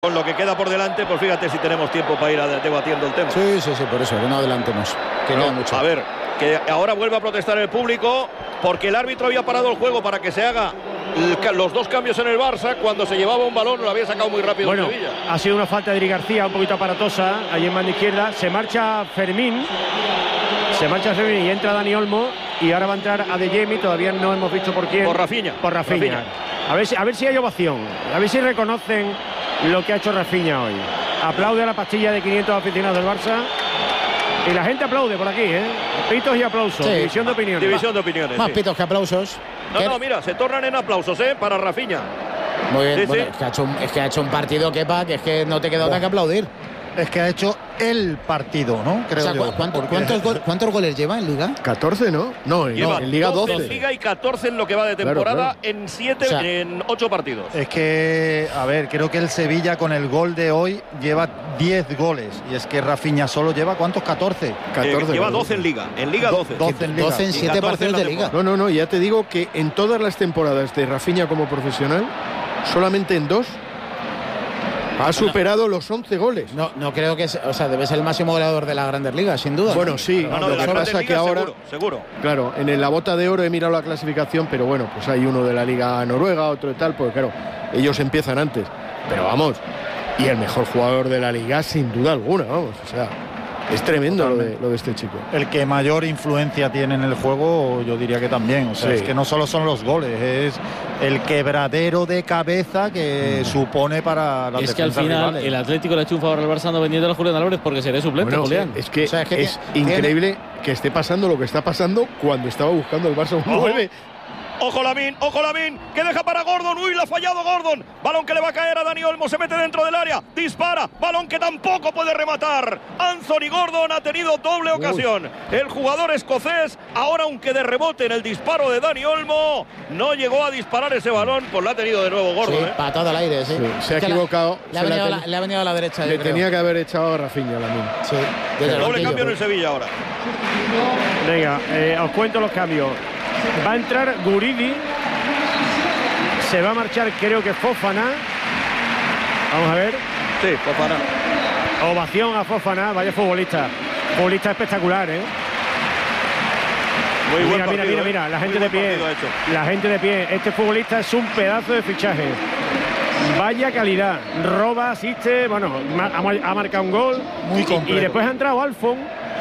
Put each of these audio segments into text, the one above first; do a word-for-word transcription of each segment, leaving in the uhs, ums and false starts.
Con lo que queda por delante, pues fíjate si tenemos tiempo para ir a, debatiendo el tema. Sí, sí, sí, por eso, que no adelantemos. Que no, mucho. A ver, que ahora vuelve a protestar el público porque el árbitro había parado el juego para que se haga el, los dos cambios en el Barça cuando se llevaba un balón, lo había sacado muy rápido. Bueno, en Sevilla. Ha sido una falta de Eric García, un poquito aparatosa, allí en banda izquierda. Se marcha Fermín, se marcha Fermín y entra Dani Olmo. Y ahora va a entrar Adeyemi, todavía no hemos visto por quién. Por Rafinha. Por Rafinha. Rafinha. A ver si, a ver si hay ovación, a ver si reconocen lo que ha hecho Rafinha hoy. Aplaude a la pastilla de quinientos aficionados del Barça. Y la gente aplaude por aquí, ¿eh? Pitos y aplausos. Sí. División de opiniones. División de opiniones. Más sí. pitos que aplausos. No, ¿Qué? no, mira, se tornan en aplausos, ¿eh? Para Rafinha. Muy bien, sí, bueno, sí. Es, que ha hecho un, es que ha hecho un partido, Kepa, que es que no te queda otra que aplaudir. Es que ha hecho el partido, ¿no? Creo o sea, yo. ¿cuánto, ¿cuántos, go ¿Cuántos goles lleva en Liga? catorce, ¿no? No, en, lleva en Liga doce. En Liga y catorce en lo que va de temporada, claro, claro. en siete, o sea, en ocho partidos. Es que, a ver, creo que el Sevilla con el gol de hoy lleva diez goles. Y es que Rafinha solo lleva, ¿cuántos? catorce. catorce eh, lleva doce en Liga. En Liga doce. doce en Liga. doce en siete partidos de Liga. No, no, no, ya te digo que en todas las temporadas de Rafinha como profesional, solamente en dos ha superado los once goles. No, no creo que, o sea, debe ser el máximo goleador de las Grandes Ligas, sin duda. Bueno, sí, no, no, lo que pasa es que ahora, seguro, seguro. Claro, en la bota de oro he mirado la clasificación, pero bueno, pues hay uno de la Liga Noruega, otro y tal, porque claro, ellos empiezan antes. Pero vamos, y el mejor jugador de la Liga, sin duda alguna, vamos, o sea, es tremendo lo de, lo de este chico. El que mayor influencia tiene en el juego, yo diría que también. O sea, sí. Es que no solo son los goles, es el quebradero de cabeza que mm. supone para las Es que al final rivales. El Atlético le ha hecho un favor al Barça no vendiendo a Julián Álvarez porque será suplente, bueno, Julián. Es que, o sea, es, que es tiene... increíble que esté pasando lo que está pasando cuando estaba buscando el Barça un nueve. Ojo Lamine, ojo Lamine, que deja para Gordon. Uy, lo ha fallado Gordon. Balón que le va a caer a Dani Olmo, se mete dentro del área, dispara. Balón que tampoco puede rematar. Anthony Gordon ha tenido doble ocasión. Uy. El jugador escocés, ahora aunque de rebote en el disparo de Dani Olmo, no llegó a disparar ese balón, pues lo ha tenido de nuevo Gordon. Sí, ¿eh? patada al aire, sí. sí se ha equivocado. La, le, ha venido la, le ha venido a la derecha. Le yo tenía creo. que haber echado a Rafinha Lamine. Sí. Doble cambio en el Sevilla ahora. Venga, eh, os cuento los cambios. Va a entrar Guridi. Se va a marchar, creo que Fofana. Vamos a ver. Sí, Fofana. Ovación a Fofana, vaya futbolista. Futbolista espectacular, ¿eh? Muy mira, buen mira, partido, mira, mira, la Muy gente de pie. La gente de pie. Este futbolista es un pedazo de fichaje. Vaya calidad. Roba, asiste, bueno, ha, ha marcado un gol. Muy completo. Y, y después ha entrado Alfon.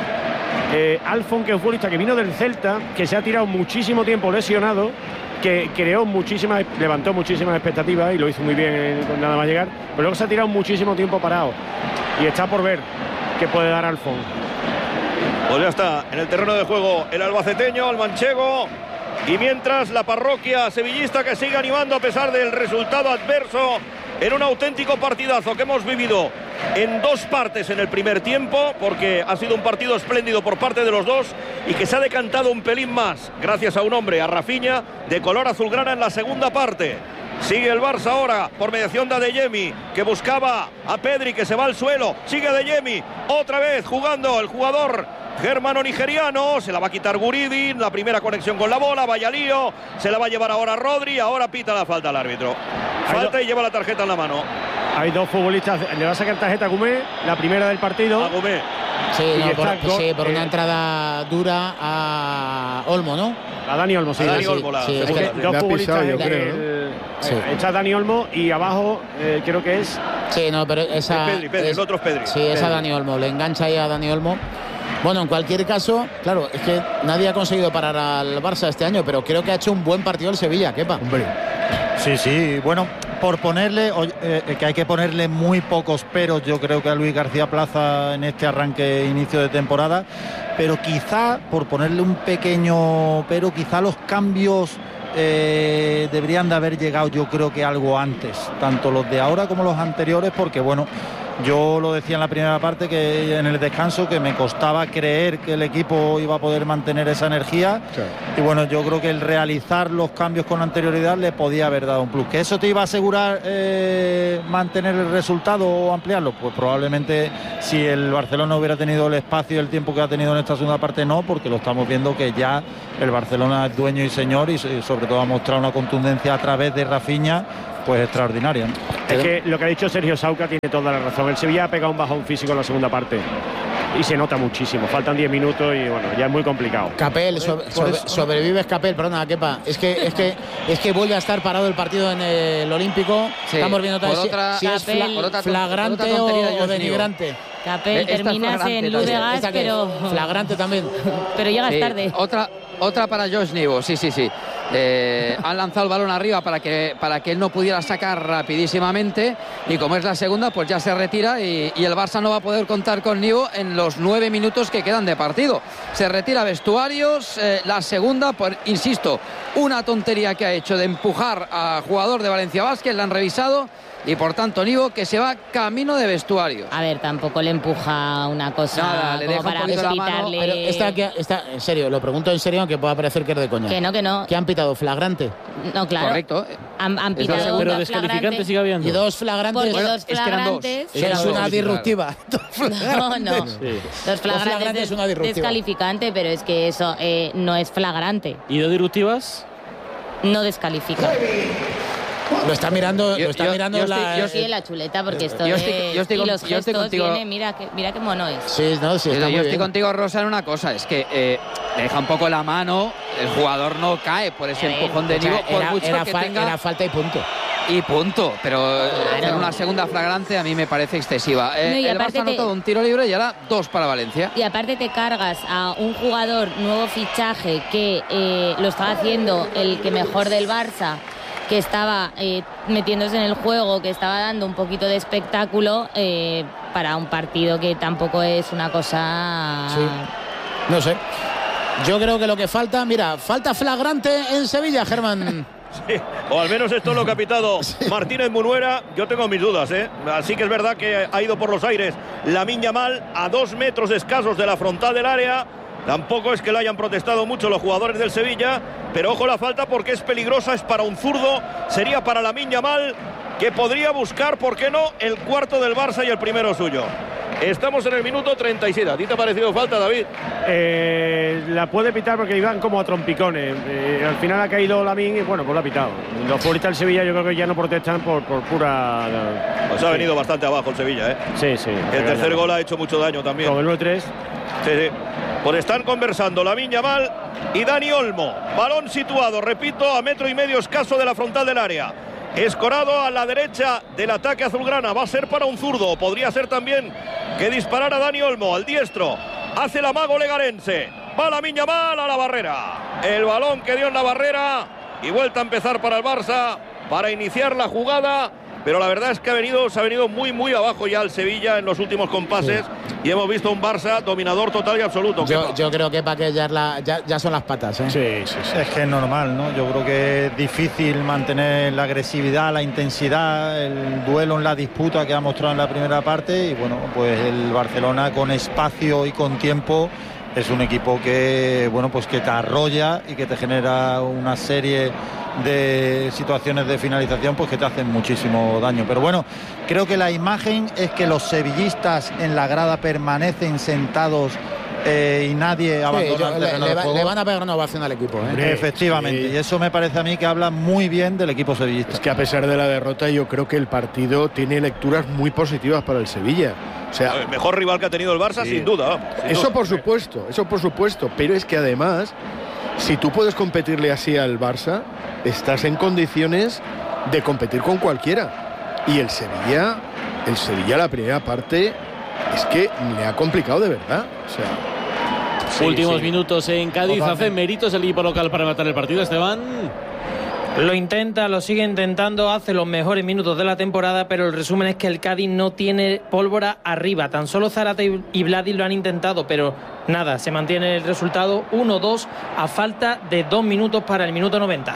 Eh, Alfon, que es un futbolista que vino del Celta, que se ha tirado muchísimo tiempo lesionado, que creó muchísimas, levantó muchísimas expectativas y lo hizo muy bien eh, nada más llegar, pero luego se ha tirado muchísimo tiempo parado y está por ver qué puede dar Alfon. Pues ya está, en el terreno de juego el albaceteño, el manchego, y mientras la parroquia sevillista que sigue animando a pesar del resultado adverso en un auténtico partidazo que hemos vivido en dos partes en el primer tiempo, porque ha sido un partido espléndido por parte de los dos y que se ha decantado un pelín más gracias a un hombre, a Rafinha, de color azulgrana en la segunda parte. Sigue el Barça ahora por mediación de Adeyemi, que buscaba a Pedri, que se va al suelo. Sigue Adeyemi, otra vez jugando el jugador germano-nigeriano. Se la va a quitar Guridi, la primera conexión con la bola, vaya lío. Se la va a llevar ahora Rodri, ahora pita la falta al árbitro. Falta y lleva la tarjeta en la mano. Hay dos futbolistas, le va a sacar tarjeta a Gumé, la primera del partido. A Gumé. Sí, no, por, pues sí, por eh, una entrada dura a Olmo, ¿no? A Dani Olmo, sí. A Dani sí, Olmo, la sí, es que dos futbolistas, yo creo, el, sí. Está Dani Olmo y abajo eh, creo que es... Sí, no, pero esa... Es Pedri, Pedri, es, el otro es Pedri. Sí, Pedri. es a Dani Olmo, le engancha ahí a Dani Olmo. Bueno, en cualquier caso, claro, es que nadie ha conseguido parar al Barça este año, pero creo que ha hecho un buen partido el Sevilla, Kepa. Hombre. Sí, sí, bueno, por ponerle, eh, que hay que ponerle muy pocos peros, yo creo que a Luis García Plaza en este arranque, inicio de temporada, pero quizá, por ponerle un pequeño pero, quizá los cambios eh, deberían de haber llegado, yo creo que algo antes, tanto los de ahora como los anteriores, porque bueno, yo lo decía en la primera parte, que en el descanso, que me costaba creer que el equipo iba a poder mantener esa energía. Sí. Y bueno, yo creo que el realizar los cambios con anterioridad le podía haber dado un plus. ¿Que eso te iba a asegurar eh, mantener el resultado o ampliarlo? Pues probablemente, si el Barcelona hubiera tenido el espacio y el tiempo que ha tenido en esta segunda parte, no, porque lo estamos viendo que ya el Barcelona es dueño y señor, y sobre todo ha mostrado una contundencia a través de Rafinha pues extraordinaria, ¿no? Es que lo que ha dicho Sergio Sauca tiene toda la razón. El Sevilla ha pegado un bajón físico en la segunda parte y se nota muchísimo. Faltan diez minutos y bueno, ya es muy complicado. Capel, so, sobre, sobrevives Capel, perdona, Kepa. Es que, es que es que vuelve a estar parado el partido en el Olímpico. Sí. Estamos viendo Por si, otra, si es fla, por otra, flagrante por otra o, o denigrante. Capel, terminas en luz de gas, pero flagrante también. Pero llegas sí, tarde. Otra, otra para Josh Nivo, sí, sí, sí. Eh, han lanzado el balón arriba para que, para que él no pudiera sacar rapidísimamente y como es la segunda, pues ya se retira y, y el Barça no va a poder contar con Nivo en los nueve minutos que quedan de partido. Se retira vestuarios, eh, la segunda, por, insisto, una tontería que ha hecho de empujar a jugador de Valencia Basket, la han revisado. Y por tanto Nivo que se va camino de vestuario. A ver, tampoco le empuja una cosa Nada, le como deja para un poquito la mano, quitarle. Pero esta, que, esta, en serio, lo pregunto en serio, aunque pueda parecer que es de coña. Que no, que no. ¿Qué han pitado? ¿Flagrante? No, claro. Correcto. Han, han pitado Pero dos descalificante flagrantes. sigue habiendo. Y dos flagrantes. Porque Bueno, dos es que eran dos. flagrantes. Eso es una disruptiva. No, no. Sí. Dos Dos flagrantes flagrantes es una es disruptiva. descalificante, pero es que eso eh, no es flagrante. ¿Y dos disruptivas? No descalifica. Lo está mirando, Yo- lo está yo- mirando yo la. estoy- yo Sí, la chuleta, porque esto yo es... estoy- yo estoy y con- los yo estoy gestos contigo. viene, mira, que, mira qué mono es. Sí, no, sí, está Yo muy estoy bien. contigo, Rosa, en una cosa, es que eh, le deja un poco la mano, el jugador no cae por ese A ver, empujón de O sea, Nivo, por era, mucho era que fa- tenga, era falta y punto. y punto, pero eh, Claro. hacer una segunda flagrante a mí me parece excesiva. Eh, No, y el aparte Barça ha te- anotado un tiro libre y ahora dos para Valencia. Y aparte te cargas a un jugador nuevo fichaje que eh, lo estaba haciendo el que mejor del Barça, que estaba eh, metiéndose en el juego, que estaba dando un poquito de espectáculo eh, para un partido que tampoco es una cosa... Sí. No sé. Yo creo que lo que falta, mira, falta flagrante en Sevilla, Germán. Sí, o al menos esto es lo que ha pitado Martínez Munuera. Yo tengo mis dudas, ¿eh? Así que es verdad que ha ido por los aires Lamine Yamal a dos metros escasos de la frontal del área. Tampoco es que le hayan protestado mucho los jugadores del Sevilla, pero ojo la falta porque es peligrosa, es para un zurdo, sería para Lamine Yamal, que podría buscar, ¿por qué no?, el cuarto del Barça y el primero suyo. Estamos en el minuto treinta y siete. ¿A ti te ha parecido falta, David? Eh, la puede pitar porque iban como a trompicones. Eh, al final ha caído Lamine y bueno, pues la ha pitado. Los futbolistas del Sevilla yo creo que ya no protestan por, por pura... Pues ha venido bastante abajo el Sevilla, ¿eh? Sí, sí. El tercer gol ha hecho mucho daño también. Con el uno tres. Sí, sí. Pues están conversando Lamine Yamal y Dani Olmo. Balón situado, repito, a metro y medio escaso de la frontal del área. Escorado a la derecha del ataque azulgrana. Va a ser para un zurdo. Podría ser también que disparara Dani Olmo al diestro. Hace el amago legarense. Va Lamine Yamal a la barrera. El balón que dio en la barrera. Y vuelta a empezar para el Barça para iniciar la jugada. Pero la verdad es que ha venido, se ha venido muy, muy abajo ya el Sevilla en los últimos compases. Sí. Y hemos visto un Barça dominador total y absoluto. Yo, yo creo que para que ya, es la, ya, ya son las patas, ¿eh? Sí, sí, sí. Es que es normal, ¿no? Yo creo que es difícil mantener la agresividad, la intensidad, el duelo en la disputa que ha mostrado en la primera parte. Y bueno, pues el Barcelona con espacio y con tiempo es un equipo que, bueno, pues que te arrolla y que te genera una serie de situaciones de finalización pues que te hacen muchísimo daño. Pero bueno, creo que la imagen es que los sevillistas en la grada permanecen sentados eh, y nadie abandona Sí, yo, el le, terreno le, de va, juego. le van a pegar una ovación al equipo, ¿eh? Hombre, Efectivamente, sí. y eso me parece a mí que habla muy bien del equipo sevillista. Es que a pesar de la derrota yo creo que el partido tiene lecturas muy positivas para el Sevilla. O sea, el mejor rival que ha tenido el Barça, sí. sin duda. Sin eso duda. por supuesto, eso por supuesto, pero es que además, si tú puedes competirle así al Barça, estás en condiciones de competir con cualquiera. Y el Sevilla, el Sevilla la primera parte es que le ha complicado de verdad. O sea, Sí, Últimos sí. minutos en Cádiz. Totalmente. Hace méritos el equipo local para matar el partido, Esteban. Lo intenta, lo sigue intentando, hace los mejores minutos de la temporada, pero el resumen es que el Cádiz no tiene pólvora arriba. Tan solo Zarate y Vladi lo han intentado, pero nada, se mantiene el resultado uno dos a falta de dos minutos para el minuto noventa.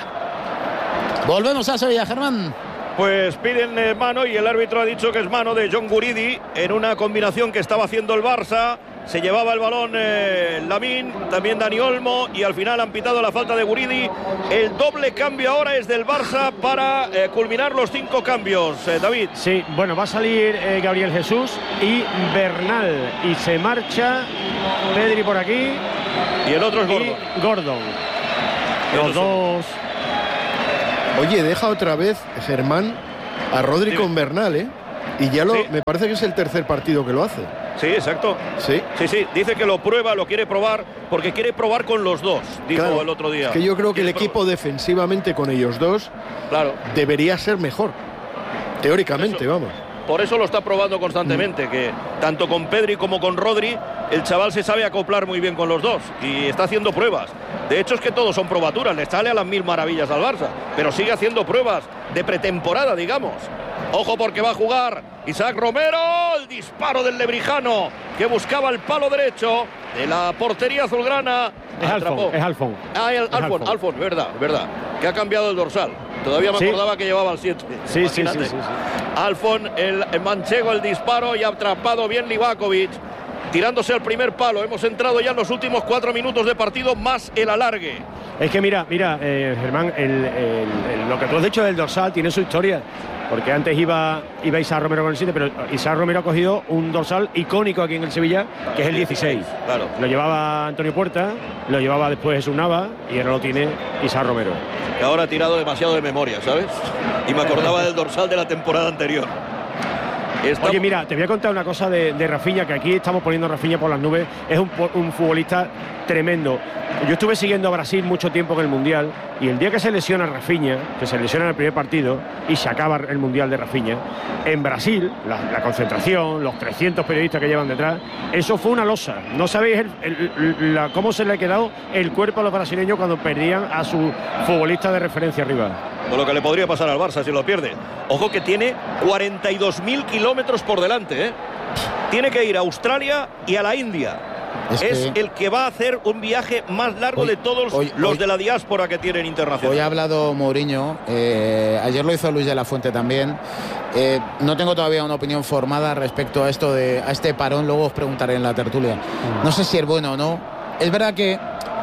Volvemos a Sevilla, Germán. Pues piden eh, mano y el árbitro ha dicho que es mano de John Guridi en una combinación que estaba haciendo el Barça. Se llevaba el balón eh, Lamine, también Dani Olmo, y al final han pitado la falta de Guridi. El doble cambio ahora es del Barça para eh, culminar los cinco cambios. Eh, David. Sí, bueno, va a salir eh, Gabriel Jesús y Bernal. Y se marcha Pedri por aquí. Y el otro es y Gordon. Gordon. Los Los dos. Oye, deja otra vez Germán a Rodri Dime. con Bernal, ¿eh? Y ya lo, Sí. me parece que es el tercer partido que lo hace. Sí, exacto. Sí. Sí, sí, dice que lo prueba, lo quiere probar, porque quiere probar con los dos, dijo Claro, el otro día. es que yo creo que el Quiere equipo probar. defensivamente con ellos dos Claro. debería ser mejor. Teóricamente, Eso. vamos. Por eso lo está probando constantemente, que tanto con Pedri como con Rodri, el chaval se sabe acoplar muy bien con los dos y está haciendo pruebas. De hecho es que todos son probaturas, le sale a las mil maravillas al Barça, pero sigue haciendo pruebas de pretemporada, digamos. Ojo porque va a jugar Isaac Romero, el disparo del lebrijano que buscaba el palo derecho de la portería azulgrana. Es Atrapó. Alfon, es Alfon. Ah, el, Es Alfon, Alfon. Alfon, verdad, verdad, que ha cambiado el dorsal. Todavía me Sí. acordaba que llevaba el siete. Sí, sí, sí, Imagínate. sí, sí. Alfon, el, el manchego, el disparo y ha atrapado bien Livakovic, tirándose al primer palo. Hemos entrado ya en los últimos cuatro minutos de partido, más el alargue. Es que mira, mira, eh, Germán, el, el- el- lo que tú has dicho del dorsal tiene su historia. Porque antes iba, iba Isaac Romero con el siete, pero Isaac Romero ha cogido un dorsal icónico aquí en el Sevilla, que es el dieciséis. Claro. Lo llevaba Antonio Puerta, lo llevaba después Jesús Nava y ahora lo tiene Isaac Romero. Que ahora ha tirado demasiado de memoria, ¿sabes? Y me acordaba del dorsal de la temporada anterior. Está- Oye, mira, te voy a contar una cosa de, de Rafinha, que aquí estamos poniendo a Rafinha por las nubes. Es un, po- un futbolista tremendo. Yo estuve siguiendo a Brasil mucho tiempo en el Mundial y el día que se lesiona Rafinha, que se lesiona en el primer partido y se acaba el Mundial de Rafinha, en Brasil, la, la concentración, los trescientos periodistas que llevan detrás, eso fue una losa. No sabéis el- el- la- cómo se le ha quedado el cuerpo a los brasileños cuando perdían a su futbolista de referencia arriba. Con lo que le podría pasar al Barça si lo pierde. Ojo que tiene cuarenta y dos mil kilómetros por delante, ¿eh? Tiene que ir a Australia y a la India. Es, Es que- el que va a hacer un viaje más largo Hoy- de todos hoy- los hoy- de la diáspora que tienen internacional. Hoy ha hablado Mourinho, eh, ayer lo hizo Luis de la Fuente también. Eh, no tengo todavía una opinión formada respecto a esto de a este parón, luego os preguntaré en la tertulia. No sé si es bueno o no. Es verdad que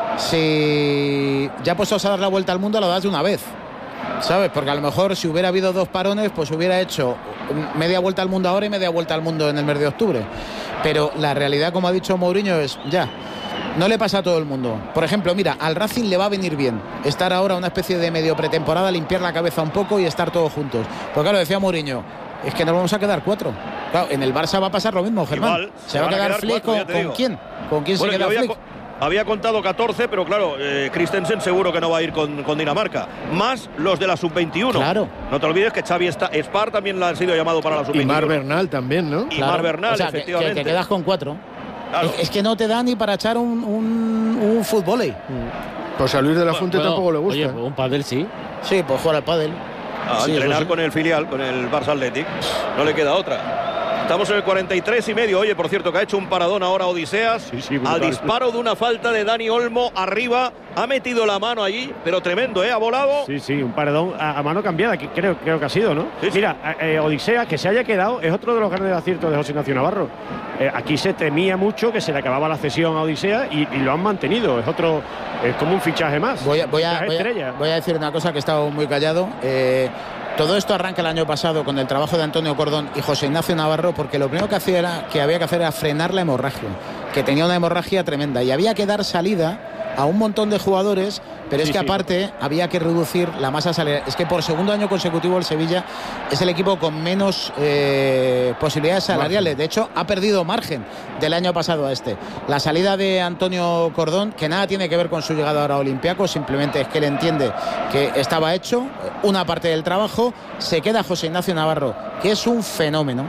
si ya puestos a dar la vuelta al mundo, lo das de una vez, ¿sabes? Porque a lo mejor si hubiera habido dos parones, pues hubiera hecho media vuelta al mundo ahora y media vuelta al mundo en el mes de octubre. Pero la realidad, como ha dicho Mourinho, es ya. No le pasa a todo el mundo. Por ejemplo, mira, al Racing le va a venir bien estar ahora una especie de medio pretemporada, limpiar la cabeza un poco y estar todos juntos. Porque claro, decía Mourinho, es que nos vamos a quedar cuatro. Claro, en el Barça va a pasar lo mismo, Germán. Igual, se, se va a van a quedar quedar Flick cuatro, ya con, te ¿con digo. quién? ¿Con quién Bueno, se yo queda había, Flick? co- había contado catorce, pero claro, eh, Christensen seguro que no va a ir con, con Dinamarca. Más los de la sub veintiuno. Claro. No te olvides que Xavi está, Spar también la han sido llamado para la sub Y veintiuno. Mar Bernal también, ¿no? Y Claro. Mar Bernal, O sea, que- que, efectivamente. te quedas con cuatro. Claro. Es, es que no te da ni para echar un, un, un fútbol. Pues a Luis de la Fuente Bueno, tampoco le gusta. Oye, un pádel sí. Sí, pues jugar al pádel. A Sí, entrenar eso sí. con el filial, con el Barça Athletic. No le queda otra. Estamos en el cuarenta y tres y medio. Oye, por cierto, que ha hecho un paradón ahora Odiseas. Sí, sí, brutal. al disparo de una falta de Dani Olmo arriba. Ha metido la mano allí, pero tremendo, ¿eh? Ha volado. Sí, sí, un paredón a, a mano cambiada, que creo, creo que ha sido, ¿no? Sí, sí. Mira, eh, Odisea, que se haya quedado, es otro de los grandes aciertos de José Ignacio Navarro. Eh, aquí se temía mucho que se le acababa la cesión a Odisea y, y lo han mantenido. Es otro, es como un fichaje más. Voy a, voy, a, Fichaje voy, estrella. a, voy a decir una cosa que he estado muy callado. Eh, todo esto arranca el año pasado con el trabajo de Antonio Cordón y José Ignacio Navarro, porque lo primero que, hacía era, que había que hacer era frenar la hemorragia, que tenía una hemorragia tremenda y había que dar salida a un montón de jugadores, pero es Sí, que sí. aparte había que reducir la masa salarial. Es que por segundo año consecutivo el Sevilla es el equipo con menos eh, posibilidades salariales. De hecho, ha perdido margen del año pasado a este. La salida de Antonio Cordón, que nada tiene que ver con su llegada ahora a Olympiacos, simplemente es que él entiende que estaba hecho una parte del trabajo. Se queda José Ignacio Navarro, que es un fenómeno,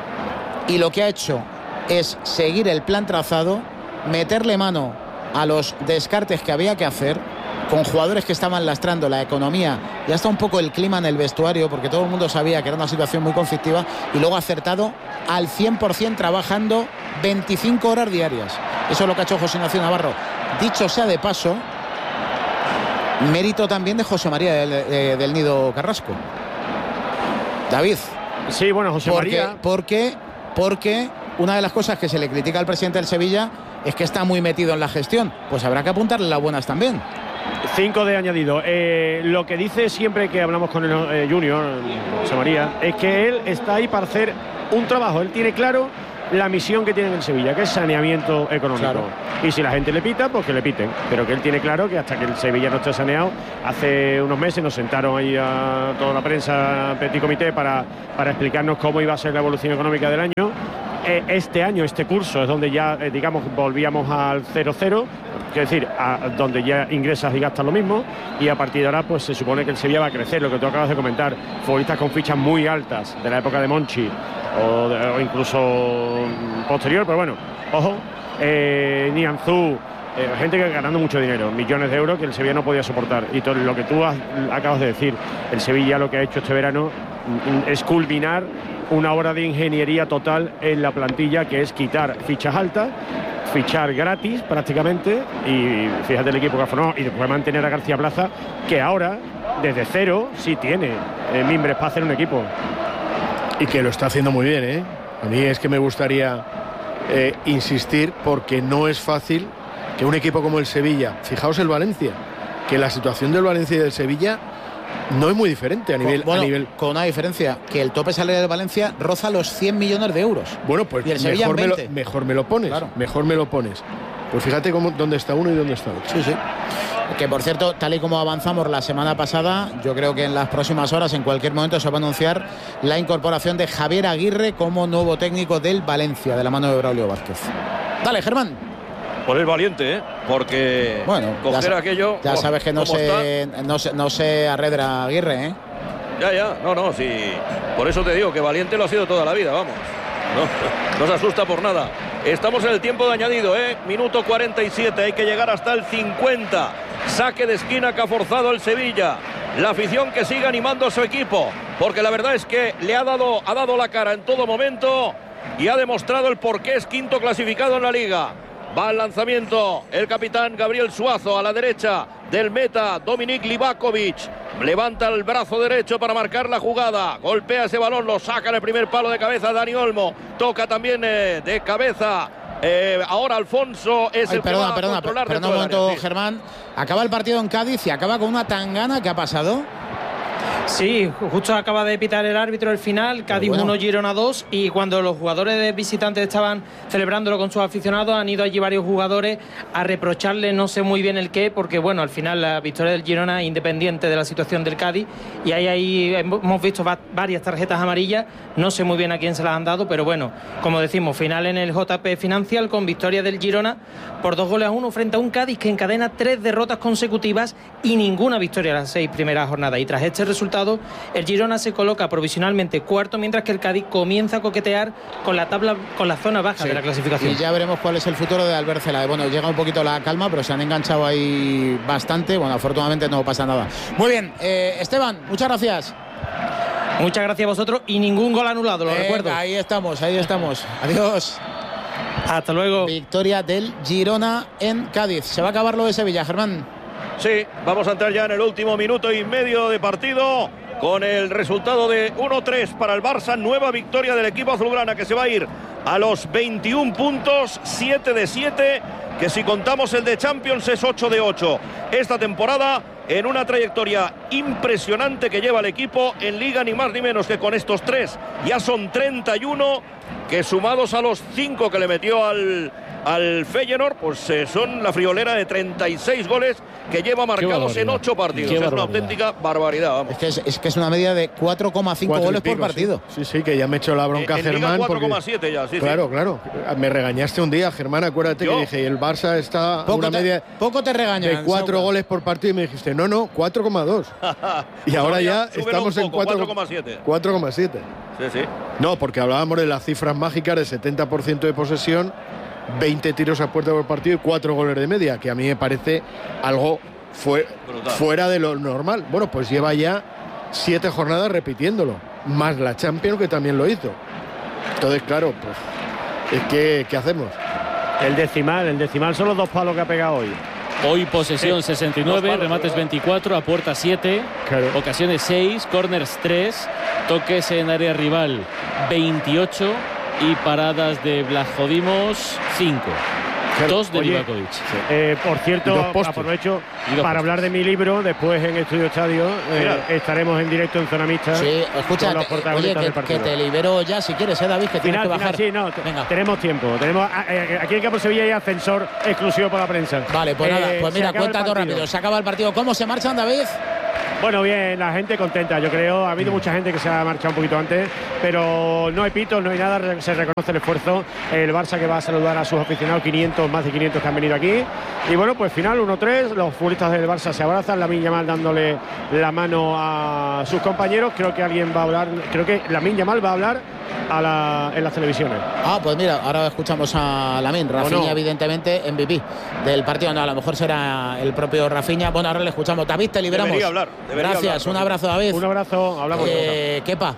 y lo que ha hecho es seguir el plan trazado, meterle mano a los descartes que había que hacer con jugadores que estaban lastrando la economía y hasta un poco el clima en el vestuario, porque todo el mundo sabía que era una situación muy conflictiva, y luego acertado al cien por ciento trabajando veinticinco horas diarias. Eso es lo que ha hecho José Ignacio Navarro. Dicho sea de paso, mérito también de José María del, eh, del Nido Carrasco. David. Sí, bueno, José porque, María. Porque, porque una de las cosas que se le critica al presidente del Sevilla es que está muy metido en la gestión. Pues habrá que apuntarle las buenas también. Cinco de añadido. Eh, lo que dice siempre que hablamos con el eh, Junior, José María, es que él está ahí para hacer un trabajo. Él tiene claro la misión que tiene en el Sevilla, que es saneamiento económico. Claro. Y si la gente le pita, pues que le piten. Pero que él tiene claro que hasta que el Sevilla no esté saneado, hace unos meses nos sentaron ahí a toda la prensa, petit comité, para, para explicarnos cómo iba a ser la evolución económica del año. Este año, este curso, es donde ya, eh, digamos, volvíamos al cero cero, es decir, a donde ya ingresas y gastas lo mismo, y a partir de ahora pues se supone que el Sevilla va a crecer, lo que tú acabas de comentar, futbolistas con fichas muy altas de la época de Monchi o, de, o incluso posterior, pero bueno, ojo, eh, Nianzú, eh, gente que ganando mucho dinero, millones de euros que el Sevilla no podía soportar, y todo lo que tú has, acabas de decir, el Sevilla lo que ha hecho este verano es culminar una obra de ingeniería total en la plantilla, que es quitar fichas altas, fichar gratis prácticamente, y fíjate el equipo que ha formado, y después mantener a García Plaza, que ahora desde cero sí tiene eh, mimbres para hacer un equipo. Y que lo está haciendo muy bien, ¿eh? A mí es que me gustaría eh, insistir, porque no es fácil que un equipo como el Sevilla, fijaos el Valencia, que la situación del Valencia y del Sevilla no es muy diferente a nivel, bueno, a nivel... con una diferencia, que el tope salarial de Valencia roza los cien millones de euros. Bueno, pues y el Sevilla mejor, me lo, veinte. mejor me lo pones, claro. mejor me lo pones. Pues fíjate cómo, dónde está uno y dónde está otro. Sí, sí. Que por cierto, tal y como avanzamos la semana pasada, yo creo que en las próximas horas, en cualquier momento, se va a anunciar la incorporación de Javier Aguirre como nuevo técnico del Valencia, de la mano de Braulio Vázquez. Dale, Germán. Por el valiente, ¿eh? Porque bueno, coger ya, aquello... Ya sabes que no se, no, se, no se arredra Aguirre, ¿eh? Ya, ya, no, no, sí. Por eso te digo que valiente lo ha sido toda la vida, vamos. No, no se asusta por nada. Estamos en el tiempo de añadido, ¿eh? Minuto cuarenta y siete, hay que llegar hasta el cincuenta. Saque de esquina que ha forzado el Sevilla. La afición que sigue animando a su equipo, porque la verdad es que le ha dado, ha dado la cara en todo momento y ha demostrado el por qué es quinto clasificado en la Liga. Va al lanzamiento el capitán Gabriel Suazo a la derecha del meta Dominik Livakovic. Levanta el brazo derecho para marcar la jugada. Golpea ese balón, lo saca en el primer palo de cabeza Dani Olmo. Toca también eh, de cabeza. Eh, ahora Alfonso es Ay, el perdona, que va a perdona, controlar perdona dentro un momento, del área. Germán. Acaba el partido en Cádiz y acaba con una tangana. ¿Qué ha pasado? Sí, justo acaba de pitar el árbitro el final, Cádiz bueno. uno, Girona dos, y cuando los jugadores de visitantes estaban celebrándolo con sus aficionados, han ido allí varios jugadores a reprocharle no sé muy bien el qué, porque bueno, al final la victoria del Girona es independiente de la situación del Cádiz, y ahí, ahí hemos visto va varias tarjetas amarillas, no sé muy bien a quién se las han dado, pero bueno, como decimos, final en el J P Financial con victoria del Girona por dos goles a uno frente a un Cádiz que encadena tres derrotas consecutivas y ninguna victoria en las seis primeras jornadas, y tras este resultado el Girona se coloca provisionalmente cuarto, mientras que el Cádiz comienza a coquetear con la tabla, con la zona baja sí. de la clasificación. Y ya veremos cuál es el futuro de Albert Cela. Bueno, llega un poquito la calma, pero se han enganchado ahí bastante. Bueno, afortunadamente no pasa nada. Muy bien, eh, Esteban, muchas gracias. Muchas gracias a vosotros y ningún gol anulado, lo eh, recuerdo. Ahí estamos, ahí estamos. Adiós. Hasta luego. Victoria del Girona en Cádiz. Se va a acabar lo de Sevilla, Germán. Sí, vamos a entrar ya en el último minuto y medio de partido con el resultado de uno tres para el Barça. Nueva victoria del equipo azulgrana, que se va a ir a los veintiún puntos, siete de siete, que si contamos el de Champions es ocho de ocho esta temporada, en una trayectoria impresionante que lleva el equipo en Liga, ni más ni menos que con estos tres ya son treinta y uno, que sumados a los cinco que le metió al al Feyenoord, pues eh, son la friolera de treinta y seis goles que lleva marcados en ocho partidos. Es una auténtica barbaridad, vamos. Es que es, es que es una media de cuatro coma cinco goles pico, por partido. Sí, sí, que ya me he hecho la bronca, en Germán. cuatro coma siete ya, sí, claro, sí. claro. Me regañaste un día, Germán, acuérdate. ¿Yo? Que dije, el Barça está a una te, media poco te regañan, de cuatro goles por partido, y me dijiste, no, no, cuatro coma dos. Y ahora ya, ya estamos en cuatro coma siete. cuatro coma siete. Sí, sí. No, porque hablábamos de las cifras mágicas de setenta por ciento de posesión, veinte tiros a puerta por partido y cuatro goles de media, que a mí me parece algo fue, fuera de lo normal. Bueno, pues lleva ya siete jornadas repitiéndolo, más la Champions, que también lo hizo. Entonces, claro, pues es que, ¿qué hacemos? El decimal, el decimal son los dos palos que ha pegado hoy. Hoy posesión sí, sesenta y nueve, palos, remates claro. veinticuatro, a puerta siete, claro. Ocasiones seis, corners tres, toques en área rival veintiocho y paradas de Vlachodimos cinco. Dos de Oye, Livakovic. Eh, por Y cierto, dos postes. aprovecho Y dos para postes. hablar de mi libro. Después en Estudio Estadio eh, estaremos en directo en Zona Mixta. Sí, escucha, con los te- oye, protagonistas que, del partido. que te libero ya si quieres, ¿eh, David? Que tienes Final, que final, bajar. sí, no, te- Venga. tenemos tiempo. Tenemos a- a- aquí en Campo Sevilla hay ascensor exclusivo para la prensa. Vale, pues Eh, nada, pues se mira, acaba el cuenta todo partido. rápido. Se acaba el partido. ¿Cómo se marchan, David? Bueno, bien, la gente contenta, yo creo. Ha habido mucha gente que se ha marchado un poquito antes, pero no hay pitos, no hay nada, re- se reconoce el esfuerzo. El Barça que va a saludar a sus aficionados, quinientos, más de quinientos que han venido aquí. Y bueno, pues final uno tres, los futbolistas del Barça se abrazan, Lamine Yamal dándole la mano a sus compañeros. Creo que alguien va a hablar, creo que Lamine Yamal va a hablar a la, en las televisiones. Ah, pues mira, ahora escuchamos a Lamine. Rafinha, no? evidentemente, M V P del partido. No, a lo mejor será el propio Rafinha. Bueno, ahora le escuchamos. David, te liberamos. Debería hablar, debería Gracias, hablar, un abrazo, David. Un abrazo, hablamos. Eh, Kepa.